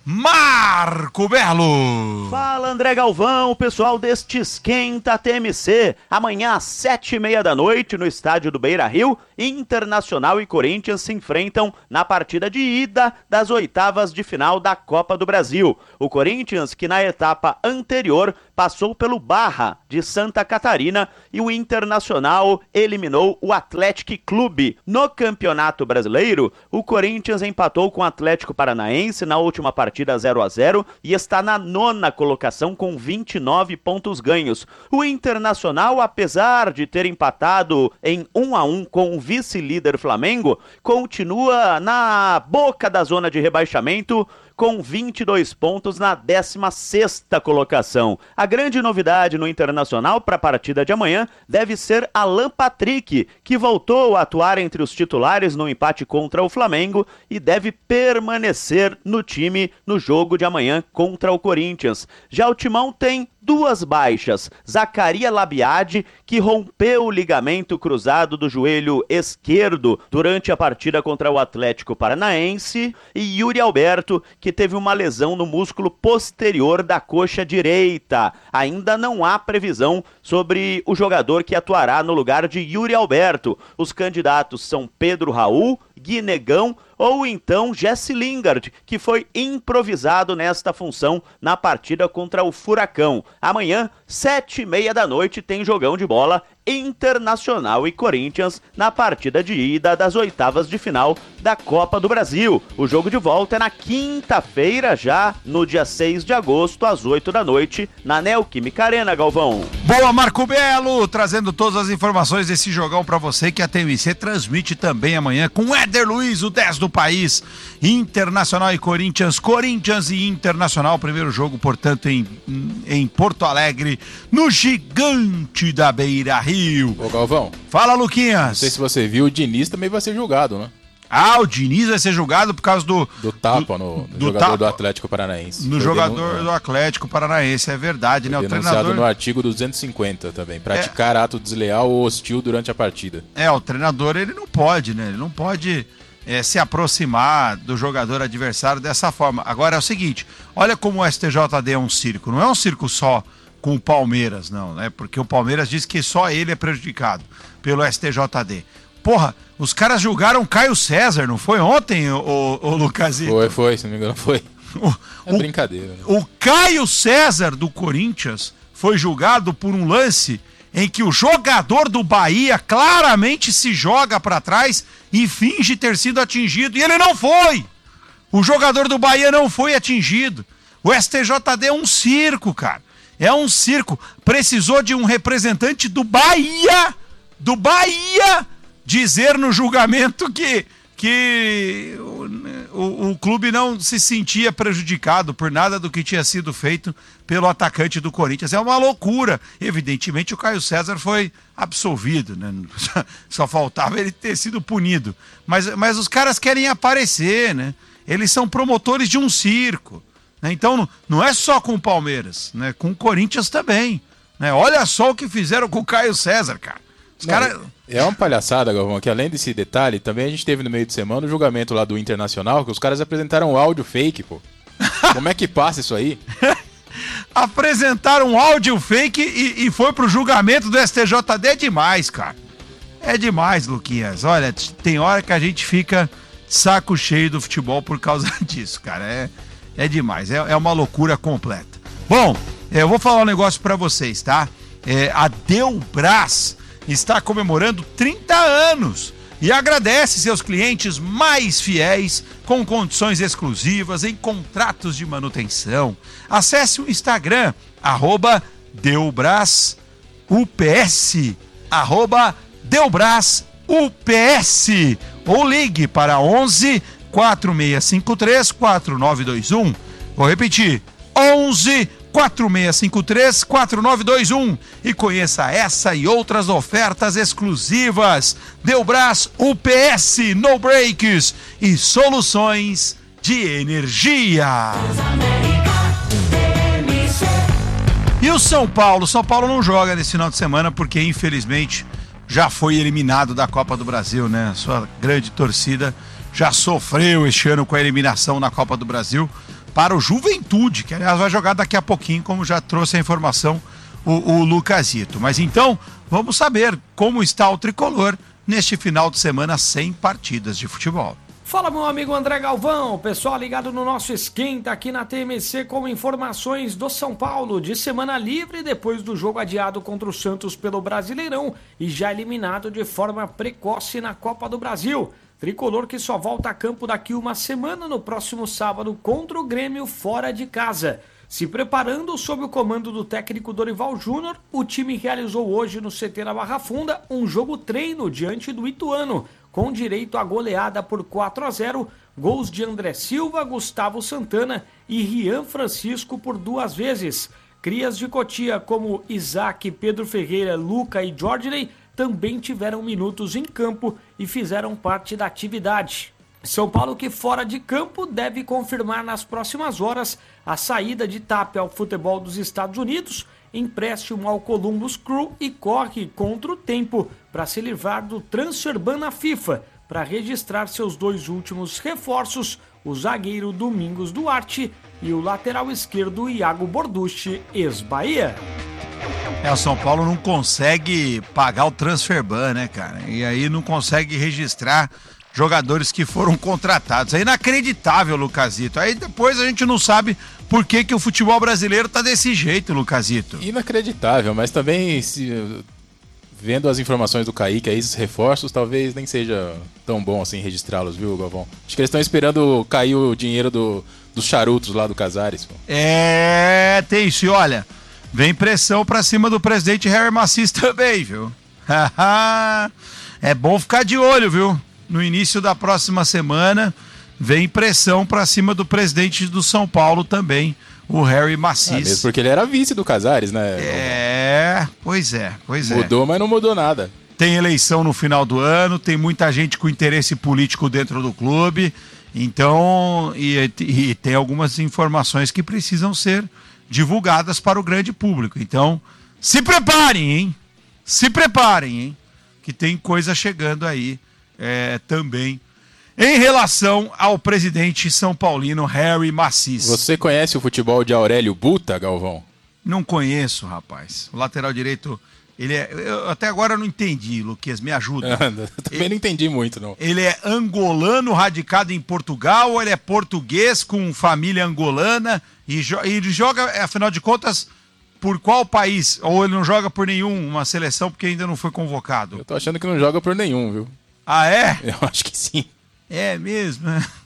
Marco Belo. Fala, André Galvão, pessoal deste Esquenta T M C. Amanhã às sete e meia da noite no estádio do Beira-Rio, Internacional e Corinthians se enfrentam na partida de ida das oitavas de final da Copa do Brasil. O Corinthians, que na etapa anterior passou pelo Barra de Santa Catarina, e o Internacional eliminou o Atlético Clube. No Campeonato Brasileiro, o Corinthians empatou com o Atlético Paranaense na última partida zero a zero e está na nona colocação com vinte e nove pontos ganhos. O Internacional, apesar de ter empatado em um a um com o vice-líder Flamengo, continua na boca da zona de rebaixamento com vinte e dois pontos na décima sexta colocação. A grande novidade no Internacional para a partida de amanhã deve ser Alan Patrick, que voltou a atuar entre os titulares no empate contra o Flamengo e deve permanecer no time no jogo de amanhã contra o Corinthians. Já o Timão tem duas baixas: Zacaria Labiade, que rompeu o ligamento cruzado do joelho esquerdo durante a partida contra o Atlético Paranaense, e Yuri Alberto, que teve uma lesão no músculo posterior da coxa direita. Ainda não há previsão sobre o jogador que atuará no lugar de Yuri Alberto. Os candidatos são Pedro Raul, Guinegão ou então Jesse Lingard, que foi improvisado nesta função na partida contra o Furacão. Amanhã, sete e meia da noite, tem jogão de bola Internacional e Corinthians na partida de ida das oitavas de final da Copa do Brasil. O jogo de volta é na quinta-feira, já no dia seis de agosto, às oito da noite, na Neoquímica Arena, Galvão. Boa, Marco Belo, trazendo todas as informações desse jogão pra você, que a T M C transmite também amanhã com Éder Luiz, o dez do país. Internacional e Corinthians, Corinthians e Internacional, primeiro jogo, portanto, em, em Porto Alegre, no Gigante da Beira-Rio. Ô Galvão. Fala, Luquinhas. Não sei se você viu, o Diniz também vai ser julgado, né? Ah, o Diniz vai ser julgado por causa do... Do tapa no, no do jogador tapa, do Atlético Paranaense. No Foi jogador denun... do Atlético Paranaense, é verdade, Foi né? O denunciado treinador... no artigo duzentos e cinquenta também. Praticar é... ato desleal ou hostil durante a partida. É, o treinador, ele não pode, né? Ele não pode é, se aproximar do jogador adversário dessa forma. Agora é o seguinte, olha como o S T J D é um circo. Não é um circo só com o Palmeiras, não, né? Porque o Palmeiras diz que só ele é prejudicado pelo S T J D. Porra, os caras julgaram Caio César, não foi ontem, o, o Lucasito? Foi, foi, se não me engano, foi. O, é o, brincadeira. Né? O Caio César do Corinthians foi julgado por um lance em que o jogador do Bahia claramente se joga para trás e finge ter sido atingido, e ele não foi! O jogador do Bahia não foi atingido. O S T J D é um circo, cara. É um circo. Precisou de um representante do Bahia, do Bahia, dizer no julgamento que, que o, o, o clube não se sentia prejudicado por nada do que tinha sido feito pelo atacante do Corinthians. É uma loucura. Evidentemente o Caio César foi absolvido, né? Só faltava ele ter sido punido. Mas, mas os caras querem aparecer, né? Eles são promotores de um circo. Então não é só com o Palmeiras, né? Com o Corinthians também, né? Olha só o que fizeram com o Caio César, cara. Os não, cara... É uma palhaçada, Galvão, que além desse detalhe, também a gente teve no meio de semana o julgamento lá do Internacional, que os caras apresentaram um áudio fake, pô. Como é que passa isso aí? Apresentaram um áudio fake e, e foi pro julgamento do S T J D, é demais, cara. É demais, Luquinhas. Olha, tem hora que a gente fica saco cheio do futebol por causa disso, cara. É... É demais, é, é uma loucura completa. Bom, é, eu vou falar um negócio pra vocês, tá? É, a Delbras está comemorando trinta anos e agradece seus clientes mais fiéis com condições exclusivas em contratos de manutenção. Acesse o Instagram, arroba DelbrasUPS, arroba DelbrasUPS, ou ligue para onze, quatro seis cinco três, quatro nove dois um. Vou repetir, onze, quatro seis cinco três, quatro nove dois um, e conheça essa e outras ofertas exclusivas. Delbras U P S, no breaks e soluções de energia. E o São Paulo? São Paulo não joga nesse final de semana porque infelizmente já foi eliminado da Copa do Brasil, né? Sua grande torcida já sofreu este ano com a eliminação na Copa do Brasil. para o Juventude, que aliás vai jogar daqui a pouquinho, como já trouxe a informação o, o Lucasito. Mas então, vamos saber como está o tricolor neste final de semana sem partidas de futebol. Fala, meu amigo André Galvão, pessoal ligado no nosso Esquenta aqui na T M C com informações do São Paulo de semana livre depois do jogo adiado contra o Santos pelo Brasileirão e já eliminado de forma precoce na Copa do Brasil. Tricolor que só volta a campo daqui uma semana no próximo sábado contra o Grêmio fora de casa. Se preparando sob o comando do técnico Dorival Júnior, o time realizou hoje no C T da Barra Funda um jogo treino diante do Ituano, com direito a goleada por quatro a zero, gols de André Silva, Gustavo Santana e Rian Francisco por duas vezes. Crias de Cotia como Isaac, Pedro Ferreira, Luca e Jorgeley também tiveram minutos em campo e fizeram parte da atividade. São Paulo que fora de campo deve confirmar nas próximas horas a saída de Tapia ao futebol dos Estados Unidos, empréstimo ao Columbus Crew e corre contra o tempo para se livrar do transfer ban na FIFA para registrar seus dois últimos reforços, o zagueiro Domingos Duarte e o lateral esquerdo Iago Borducci, ex-Bahia. É, o São Paulo não consegue pagar o transfer ban, né, cara? E aí não consegue registrar jogadores que foram contratados. É inacreditável, Lucasito. Aí depois a gente não sabe por que, que o futebol brasileiro tá desse jeito, Lucasito. Inacreditável, mas também se, vendo as informações do Kaique aí, esses reforços, talvez nem seja tão bom assim registrá-los, viu, Galvão? Acho que eles estão esperando cair o dinheiro do, dos charutos lá do Casares. Pô. É, tem isso. E olha, vem pressão pra cima do presidente Harry Macis também, viu? É bom ficar de olho, viu? No início da próxima semana, vem pressão pra cima do presidente do São Paulo também, o Harry Macis. É, mesmo porque ele era vice do Casares, né? É, pois é, pois é. Mudou, mas não mudou nada. Tem eleição no final do ano, tem muita gente com interesse político dentro do clube, então, e, e tem algumas informações que precisam ser divulgadas para o grande público. Então, se preparem, hein? Se preparem, hein? Que tem coisa chegando aí é, também em relação ao presidente são paulino Harry Macis. Você conhece o futebol de Aurélio Buta, Galvão? Não conheço, rapaz. O lateral direito, ele é... Eu até agora não entendi, Luquez, me ajuda. Eu também ele, não entendi muito, não. Ele é angolano, radicado em Portugal, ou ele é português com família angolana e, jo- e ele joga, afinal de contas, por qual país? Ou ele não joga por nenhuma seleção porque ainda não foi convocado? Eu tô achando que não joga por nenhum, viu? Ah, é? Eu acho que sim. É mesmo?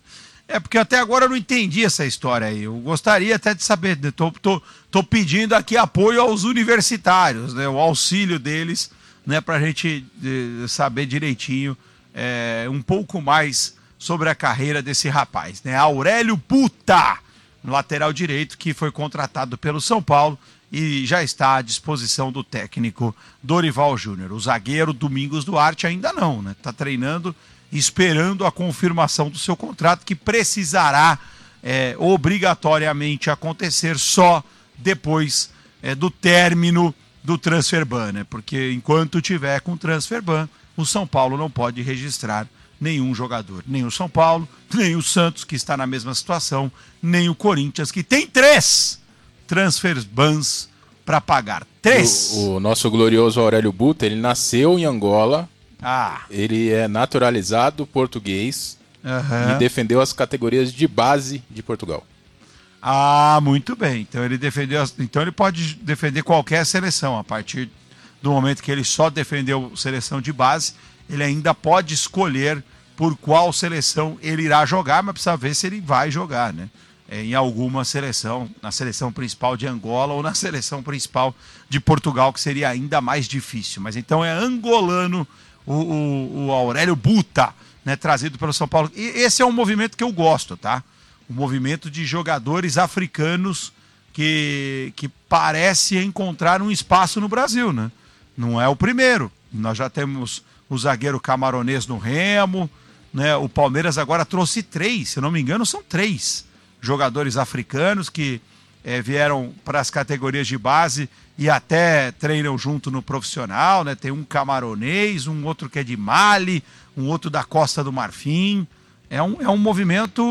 É porque até agora eu não entendi essa história aí. Eu gostaria até de saber. Né? Tô, tô, tô pedindo aqui apoio aos universitários, né? O auxílio deles, né? Pra gente eh, saber direitinho eh, um pouco mais sobre a carreira desse rapaz, né? Aurélio Buta, lateral direito, que foi contratado pelo São Paulo e já está à disposição do técnico Dorival Júnior. O zagueiro Domingos Duarte ainda não, né? Tá treinando, esperando a confirmação do seu contrato, que precisará é, obrigatoriamente acontecer só depois é, do término do transfer ban, né? Porque enquanto tiver com transfer ban, o São Paulo não pode registrar nenhum jogador. Nem o São Paulo, nem o Santos, que está na mesma situação, nem o Corinthians, que tem três transfer bans para pagar. Três! O, o nosso glorioso Aurélio Buta, ele nasceu em Angola. Ah. Ele é naturalizado português uhum. e defendeu as categorias de base de Portugal. Ah, muito bem. Então ele defendeu, então ele pode defender qualquer seleção. A partir do momento que ele só defendeu seleção de base, ele ainda pode escolher por qual seleção ele irá jogar, mas precisa ver se ele vai jogar, né? É, em alguma seleção, na seleção principal de Angola ou na seleção principal de Portugal, que seria ainda mais difícil. Mas então é angolano o, o, o Aurélio Buta, né, trazido pelo São Paulo. E esse é um movimento que eu gosto, tá? O movimento de jogadores africanos que, que parece encontrar um espaço no Brasil, né? Não é o primeiro. Nós já temos o zagueiro camaronês no Remo, né? O Palmeiras agora trouxe três, se eu não me engano, são três jogadores africanos que é, vieram para as categorias de base e até treinam junto no profissional, né? Tem um camaronês, um outro que é de Mali, um outro da Costa do Marfim. É um, é um movimento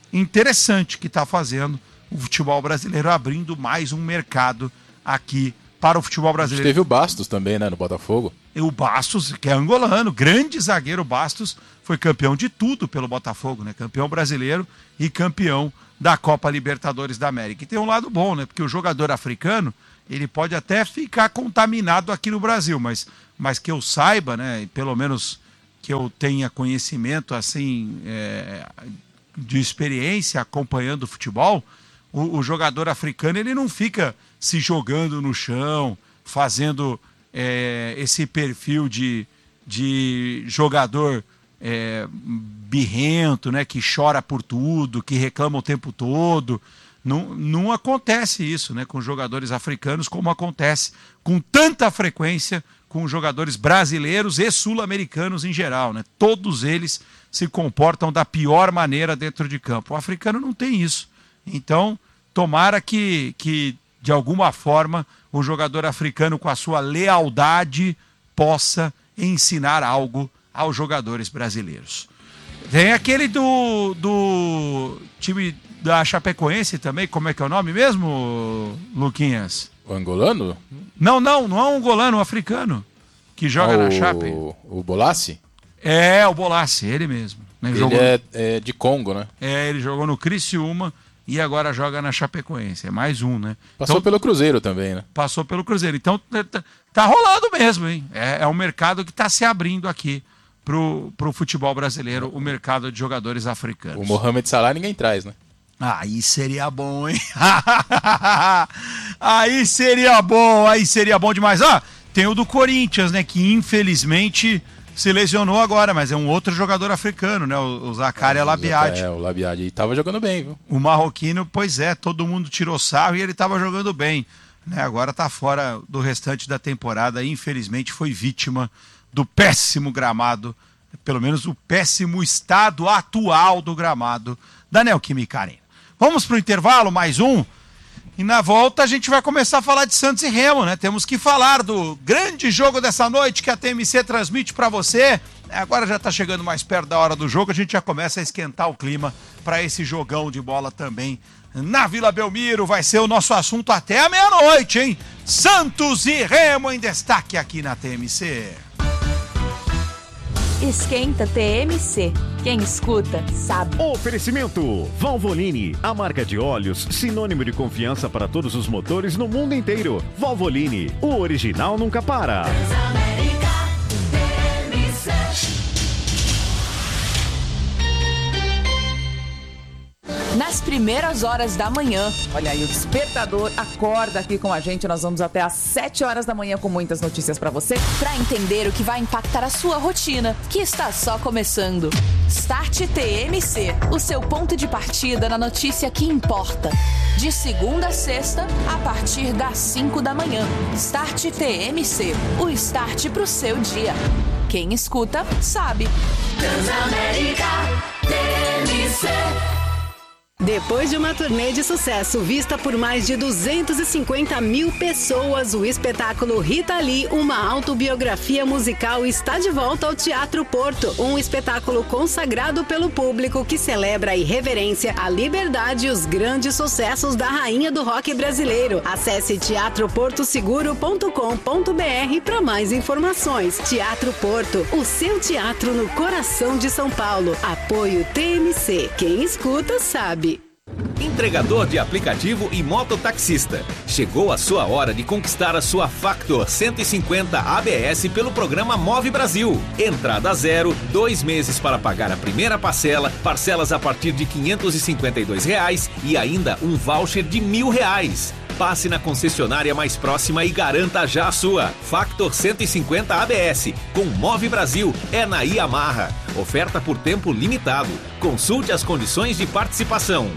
interessante que está fazendo o futebol brasileiro, abrindo mais um mercado aqui para o futebol brasileiro. Teve o Bastos também, né, no Botafogo. E o Bastos, que é angolano, grande zagueiro Bastos, foi campeão de tudo pelo Botafogo, né? Campeão brasileiro e campeão da Copa Libertadores da América. E tem um lado bom, né? Porque o jogador africano, ele pode até ficar contaminado aqui no Brasil, mas, mas que eu saiba, né? Pelo menos que eu tenha conhecimento, assim, é, de experiência acompanhando o futebol, o, o jogador africano, ele não fica se jogando no chão, fazendo é, esse perfil de, de jogador é, birrento, né, que chora por tudo, que reclama o tempo todo. Não, não acontece isso, né, com jogadores africanos, como acontece com tanta frequência com jogadores brasileiros e sul-americanos em geral, né? Todos eles se comportam da pior maneira dentro de campo. O africano não tem isso. Então, tomara que, que de alguma forma, o jogador africano, com a sua lealdade, possa ensinar algo aos jogadores brasileiros. Tem aquele do, do time da Chapecoense também, como é que é o nome mesmo, Luquinhas? O angolano? Não, não, não é um angolano, um africano, que joga ah, na Chape. O Bolassi? É, o Bolassi, ele mesmo. Né? Ele jogou... é, é de Congo, né? É, ele jogou no Criciúma e agora joga na Chapecoense. É mais um, né? Passou então, pelo Cruzeiro também, né? Passou pelo Cruzeiro. Então tá, tá rolando mesmo, hein? É, é um mercado que está se abrindo aqui pro, pro futebol brasileiro, o mercado de jogadores africanos. O Mohamed Salah ninguém traz, né? Aí seria bom, hein? Aí seria bom, aí seria bom demais. Ah, tem o do Corinthians, né? Que infelizmente se lesionou agora, mas é um outro jogador africano, né? O, o Zakaria é, Labiad. É, o Labiad. E tava jogando bem, viu? O marroquino, pois é, todo mundo tirou sarro e ele tava jogando bem. Né? Agora tá fora do restante da temporada e infelizmente foi vítima do péssimo gramado, pelo menos o péssimo estado atual do gramado da Neoquímica Arena. Vamos para o intervalo, mais um. E na volta a gente vai começar a falar de Santos e Remo, né? Temos que falar do grande jogo dessa noite que a T M C transmite para você. Agora já está chegando mais perto da hora do jogo, a gente já começa a esquentar o clima para esse jogão de bola também na Vila Belmiro. Vai ser o nosso assunto até a meia-noite, hein? Santos e Remo em destaque aqui na T M C. Esquenta T M C. Quem escuta, sabe. Oferecimento Valvoline, a marca de óleos sinônimo de confiança para todos os motores no mundo inteiro. Valvoline, o original nunca para. Nas primeiras horas da manhã, olha aí, o Despertador acorda aqui com a gente. Nós vamos até às sete horas da manhã com muitas notícias pra você, pra entender o que vai impactar a sua rotina, que está só começando. Start T M C, o seu ponto de partida na notícia que importa. De segunda a sexta, a partir das cinco da manhã. Start T M C, o start pro seu dia. Quem escuta, sabe. Transamérica T M C. Depois de uma turnê de sucesso vista por mais de duzentas e cinquenta mil pessoas, o espetáculo Rita Lee, uma autobiografia musical, está de volta ao Teatro Porto. Um espetáculo consagrado pelo público que celebra a irreverência, a liberdade e os grandes sucessos da rainha do rock brasileiro. Acesse teatro porto seguro ponto com ponto b r para mais informações. Teatro Porto, o seu teatro no coração de São Paulo. Apoio T M C. Quem escuta, sabe. Entregador de aplicativo e mototaxista. Chegou a sua hora de conquistar a sua Factor cento e cinquenta A B S pelo programa Move Brasil. Entrada zero, dois meses para pagar a primeira parcela, parcelas a partir de quinhentos e cinquenta e dois reais e ainda um voucher de mil reais. Passe na concessionária mais próxima e garanta já a sua. Factor cento e cinquenta A B S. Com Move Brasil é na Yamaha. Oferta por tempo limitado. Consulte as condições de participação.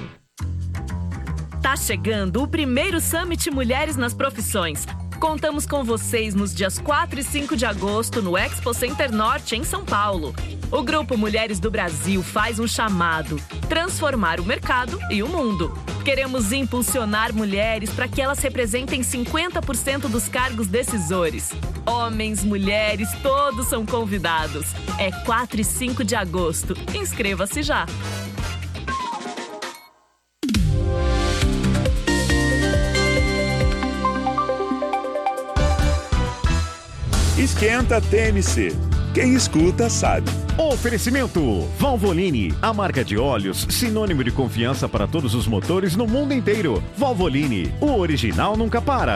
Tá chegando o primeiro Summit Mulheres nas Profissões. Contamos com vocês nos dias quatro e cinco de agosto no Expo Center Norte, em São Paulo. O Grupo Mulheres do Brasil faz um chamado: transformar o mercado e o mundo. Queremos impulsionar mulheres para que elas representem cinquenta por cento dos cargos decisores. Homens, mulheres, todos são convidados. É quatro e cinco de agosto. Inscreva-se já. Esquenta T M C. Quem escuta sabe. Oferecimento Valvoline, a marca de óleos sinônimo de confiança para todos os motores no mundo inteiro. Valvoline, o original nunca para.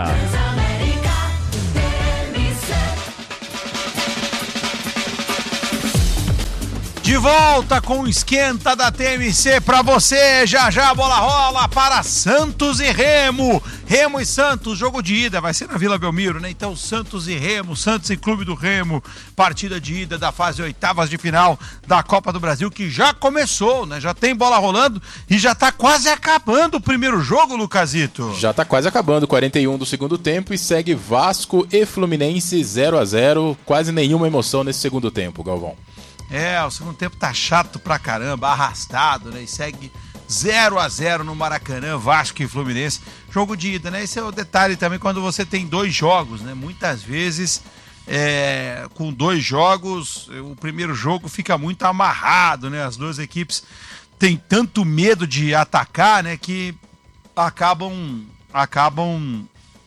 De volta com o Esquenta da T M C pra você, já já a bola rola para Santos e Remo. Remo e Santos, jogo de ida, vai ser na Vila Belmiro, né? Então Santos e Remo, Santos e Clube do Remo, partida de ida da fase oitavas de final da Copa do Brasil, que já começou, né? Já tem bola rolando e já tá quase acabando o primeiro jogo, Lucasito. Já tá quase acabando, quarenta e um do segundo tempo e segue Vasco e Fluminense zero a zero, quase nenhuma emoção nesse segundo tempo, Galvão. É, o segundo tempo tá chato pra caramba, arrastado, né? E segue zero a zero no Maracanã, Vasco e Fluminense. Jogo de ida, né? Esse é o detalhe também quando você tem dois jogos, né? Muitas vezes, é, com dois jogos, o primeiro jogo fica muito amarrado, né? As duas equipes têm tanto medo de atacar, né? Que acabam, acabam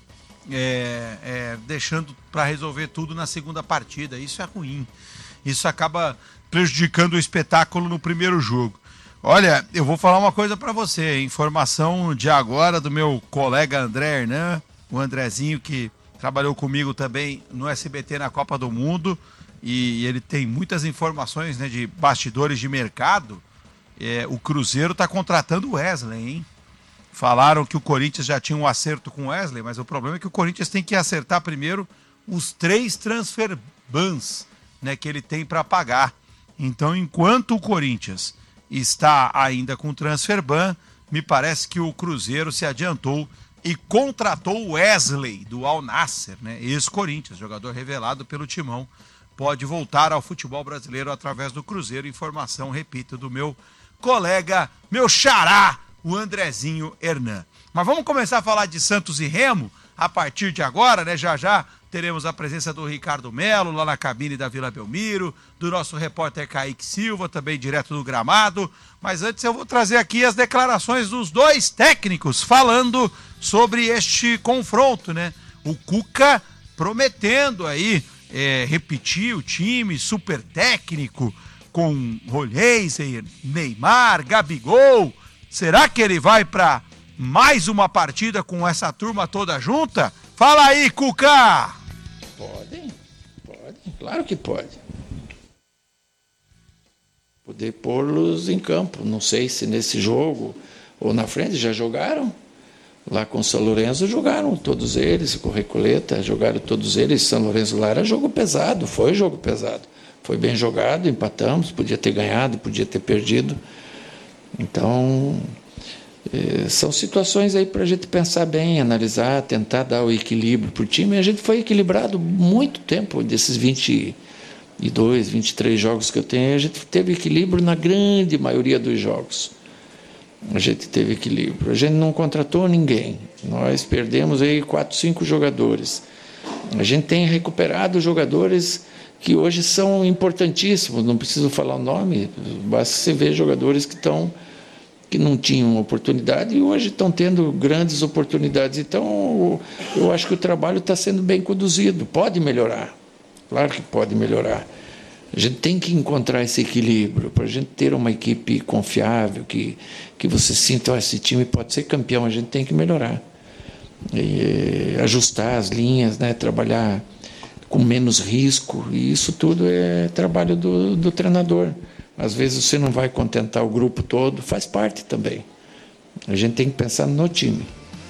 é, é, deixando pra resolver tudo na segunda partida. Isso é ruim. Isso acaba prejudicando o espetáculo no primeiro jogo. Olha, eu vou falar uma coisa para você, informação de agora do meu colega André Hernan, o Andrezinho que trabalhou comigo também no S B T na Copa do Mundo, e ele tem muitas informações, né, de bastidores de mercado. É, o Cruzeiro está contratando o Wesley, hein? Falaram que o Corinthians já tinha um acerto com o Wesley, mas o problema é que o Corinthians tem que acertar primeiro os três transfer bans, né, que ele tem para pagar. Então, enquanto o Corinthians está ainda com transfer ban, me parece que o Cruzeiro se adiantou e contratou o Wesley do Al Nassr, né, ex-Corinthians, jogador revelado pelo Timão, pode voltar ao futebol brasileiro através do Cruzeiro. Informação, repito, do meu colega, meu xará, o Andrezinho Hernan. Mas vamos começar a falar de Santos e Remo a partir de agora, né? Já já teremos a presença do Ricardo Melo lá na cabine da Vila Belmiro, do nosso repórter Kaique Silva, também direto do gramado. Mas antes eu vou trazer aqui as declarações dos dois técnicos falando sobre este confronto, né? O Cuca prometendo aí é, repetir o time super técnico com Rolheiser, Neymar, Gabigol. Será que ele vai para mais uma partida com essa turma toda junta? Fala aí, Cuca! Podem, podem, claro que pode. Poder pô-los em campo, não sei se nesse jogo ou na frente, já jogaram. Lá com o São Lourenço jogaram todos eles, com o Recoleta, jogaram todos eles. São Lourenço lá era jogo pesado, foi jogo pesado. Foi bem jogado, empatamos, podia ter ganhado, podia ter perdido. Então, eh, são situações aí para a gente pensar bem, analisar, tentar dar o equilíbrio para o time. E a gente foi equilibrado muito tempo, desses vinte e dois, vinte e três jogos que eu tenho, a gente teve equilíbrio na grande maioria dos jogos. A gente teve equilíbrio. A gente não contratou ninguém. Nós perdemos aí quatro, cinco jogadores. A gente tem recuperado jogadores que hoje são importantíssimos. Não preciso falar o nome, basta você ver jogadores que estão que não tinham oportunidade e hoje estão tendo grandes oportunidades. Então, eu acho que o trabalho está sendo bem conduzido. Pode melhorar. Claro que pode melhorar. A gente tem que encontrar esse equilíbrio para a gente ter uma equipe confiável, que, que você sinta, oh, esse time pode ser campeão, a gente tem que melhorar. E, ajustar as linhas, né, trabalhar com menos risco, e isso tudo é trabalho do, do treinador. Às vezes você não vai contentar o grupo todo, faz parte também. A gente tem que pensar no time.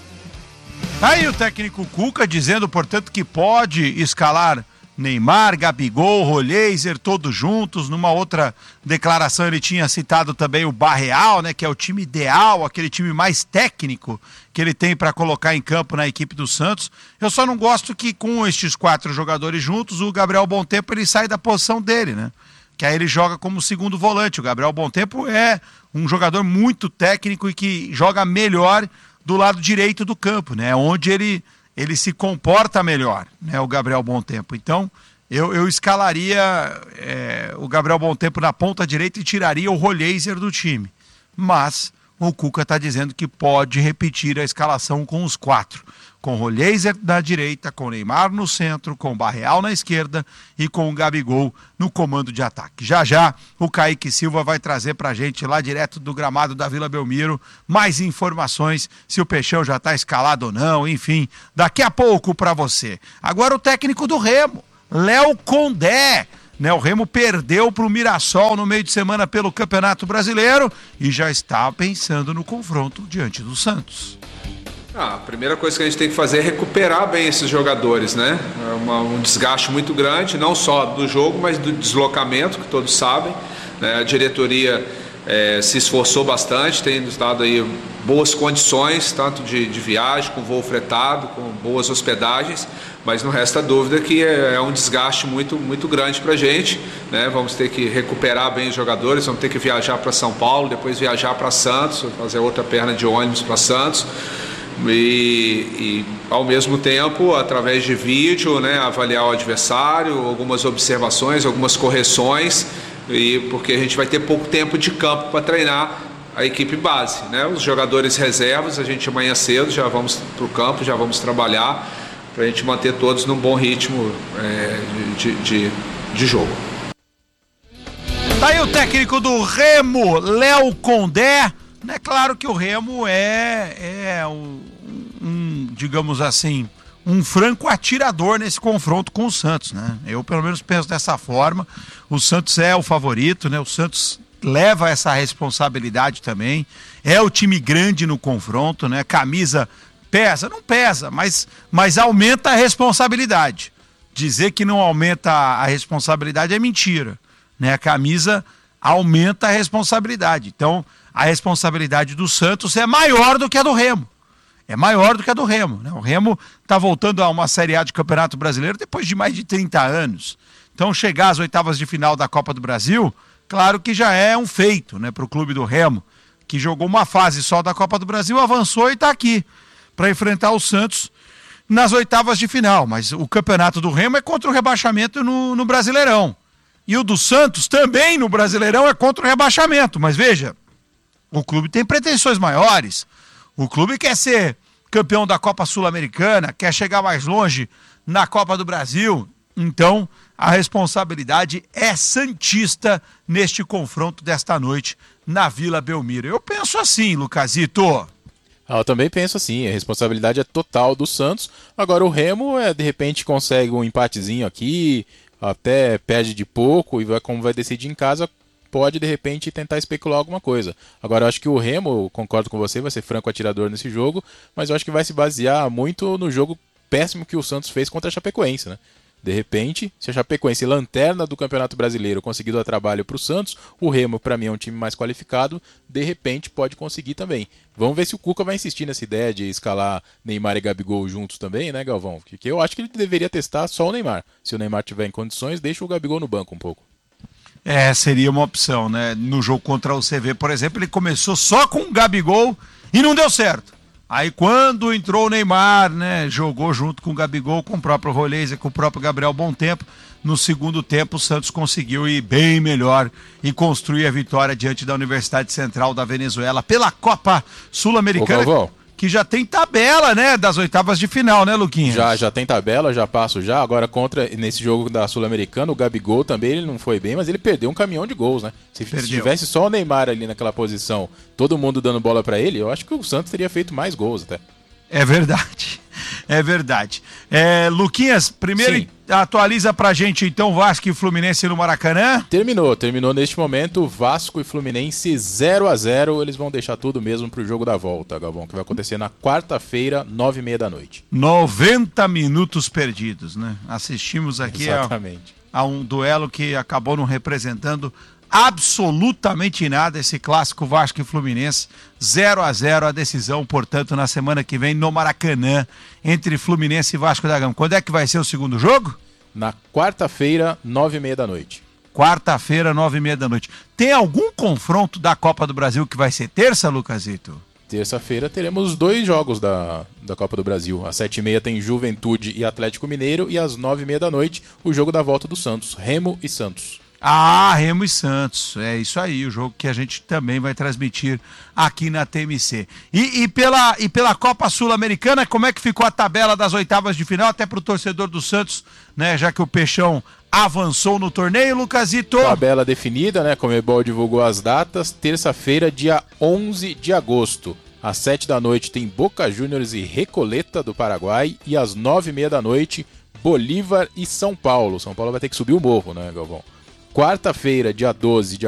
Aí o técnico Cuca dizendo, portanto, que pode escalar Neymar, Gabigol, Rolheiser, todos juntos. Numa outra declaração ele tinha citado também o Barreal, né, que é o time ideal, aquele time mais técnico que ele tem para colocar em campo na equipe do Santos. Eu só não gosto que com estes quatro jogadores juntos, o Gabriel Bontempo ele sai da posição dele, né? Que aí ele joga como segundo volante. O Gabriel Bontempo é um jogador muito técnico e que joga melhor do lado direito do campo, né? Onde ele ele se comporta melhor, né, o Gabriel Bontempo. Então, eu, eu escalaria é, o Gabriel Bontempo na ponta direita e tiraria o Rolheiser do time. Mas o Cuca está dizendo que pode repetir a escalação com os quatro. Com o Rollheiser na direita, com o Neymar no centro, com o Barreal na esquerda e com o Gabigol no comando de ataque. Já já o Kaique Silva vai trazer pra gente lá direto do gramado da Vila Belmiro mais informações, se o Peixão já está escalado ou não, enfim, daqui a pouco para você. Agora o técnico do Remo, Léo Condé. Né, o Remo perdeu para o Mirassol no meio de semana pelo Campeonato Brasileiro e já está pensando no confronto diante do Santos. Ah, a primeira coisa que a gente tem que fazer é recuperar bem esses jogadores, né? É uma, um desgaste muito grande, não só do jogo, mas do deslocamento, que todos sabem. Né? A diretoria é, se esforçou bastante, tem nos dado aí boas condições, tanto de, de viagem, com voo fretado, com boas hospedagens, mas não resta dúvida que é, é um desgaste muito, muito grande para a gente. Né? Vamos ter que recuperar bem os jogadores, vamos ter que viajar para São Paulo, depois viajar para Santos, fazer outra perna de ônibus para Santos. E, e ao mesmo tempo, através de vídeo, né, avaliar o adversário, algumas observações, algumas correções, e porque a gente vai ter pouco tempo de campo para treinar a equipe base, né? Os jogadores reservas, a gente amanhã cedo já vamos para o campo, já vamos trabalhar para a gente manter todos num bom ritmo é, de, de, de jogo. Tá aí o técnico do Remo, Léo Condé. É claro que o Remo é, é um, um, digamos assim, um franco atirador nesse confronto com o Santos, né? Eu pelo menos penso dessa forma. O Santos é o favorito, né? O Santos leva essa responsabilidade também. É o time grande no confronto, né? Camisa pesa, não pesa, mas, mas aumenta a responsabilidade. Dizer que não aumenta a responsabilidade é mentira, né? A camisa aumenta a responsabilidade. Então, a responsabilidade do Santos é maior do que a do Remo. É maior do que a do Remo, né? O Remo está voltando a uma Série A de Campeonato Brasileiro depois de mais de trinta anos. Então, chegar às oitavas de final da Copa do Brasil, claro que já é um feito, né, para o clube do Remo, que jogou uma fase só da Copa do Brasil, avançou e está aqui para enfrentar o Santos nas oitavas de final. Mas o campeonato do Remo é contra o rebaixamento no, no Brasileirão. E o do Santos também no Brasileirão é contra o rebaixamento. Mas veja, o clube tem pretensões maiores. O clube quer ser campeão da Copa Sul-Americana, quer chegar mais longe na Copa do Brasil. Então, a responsabilidade é santista neste confronto desta noite na Vila Belmiro. Eu penso assim, Lucasito. Ah, eu também penso assim, a responsabilidade é total do Santos. Agora o Remo, é, de repente, consegue um empatezinho aqui, até perde de pouco, e vai, como vai decidir em casa, pode de repente tentar especular alguma coisa. Agora eu acho que o Remo, concordo com você, vai ser franco atirador nesse jogo, mas eu acho que vai se basear muito no jogo péssimo que o Santos fez contra a Chapecoense, né? De repente, se a Chapecoense, lanterna do Campeonato Brasileiro, conseguir dar trabalho para o Santos, o Remo, para mim, é um time mais qualificado, de repente pode conseguir também. Vamos ver se o Cuca vai insistir nessa ideia de escalar Neymar e Gabigol juntos também, né, Galvão? Porque eu acho que ele deveria testar só o Neymar. Se o Neymar tiver em condições, deixa o Gabigol no banco um pouco. É, seria uma opção, né? No jogo contra o C V, por exemplo, ele começou só com o Gabigol e não deu certo. Aí quando entrou o Neymar, né, jogou junto com o Gabigol, com o próprio Rollheiser, com o próprio Gabriel Bom Tempo. No segundo tempo o Santos conseguiu ir bem melhor e construir a vitória diante da Universidade Central da Venezuela pela Copa Sul-Americana, que já tem tabela, né, das oitavas de final, né, Luquinhas? Já, já tem tabela, já passo já. Agora contra, nesse jogo da Sul-Americana, o Gabigol também, ele não foi bem, mas ele perdeu um caminhão de gols, né? Se, se tivesse só o Neymar ali naquela posição, todo mundo dando bola pra ele, eu acho que o Santos teria feito mais gols até. É verdade, é verdade. É, Luquinhas, primeiro Sim. atualiza pra gente então Vasco e Fluminense no Maracanã. Terminou, terminou neste momento, Vasco e Fluminense zero a zero, eles vão deixar tudo mesmo pro jogo da volta, Galvão, que vai acontecer na quarta-feira, nove e meia da noite. noventa minutos perdidos, né? Assistimos aqui a, a um duelo que acabou não representando absolutamente nada, esse clássico Vasco e Fluminense, zero a zero a decisão, portanto, na semana que vem no Maracanã, entre Fluminense e Vasco da Gama. Quando é que vai ser o segundo jogo? Na quarta-feira, nove e meia da noite. Quarta-feira, nove e meia da noite. Tem algum confronto da Copa do Brasil que vai ser terça, Lucasito? Terça-feira teremos dois jogos da, da Copa do Brasil. Às sete e meia tem Juventude e Atlético Mineiro, e às nove e meia da noite o jogo da volta do Santos, Remo e Santos. Ah, Remo e Santos, é isso aí, o jogo que a gente também vai transmitir aqui na T M C. E, e, pela, e pela Copa Sul-Americana, como é que ficou a tabela das oitavas de final, até pro torcedor do Santos, né, já que o Peixão avançou no torneio, Lucasito? Tabela definida, né, Conmebol divulgou as datas, terça-feira, dia onze de agosto. Às sete da noite tem Boca Juniors e Recoleta do Paraguai e às nove e meia da noite Bolívar e São Paulo. São Paulo vai ter que subir o morro, né, Galvão? Quarta-feira, dia doze de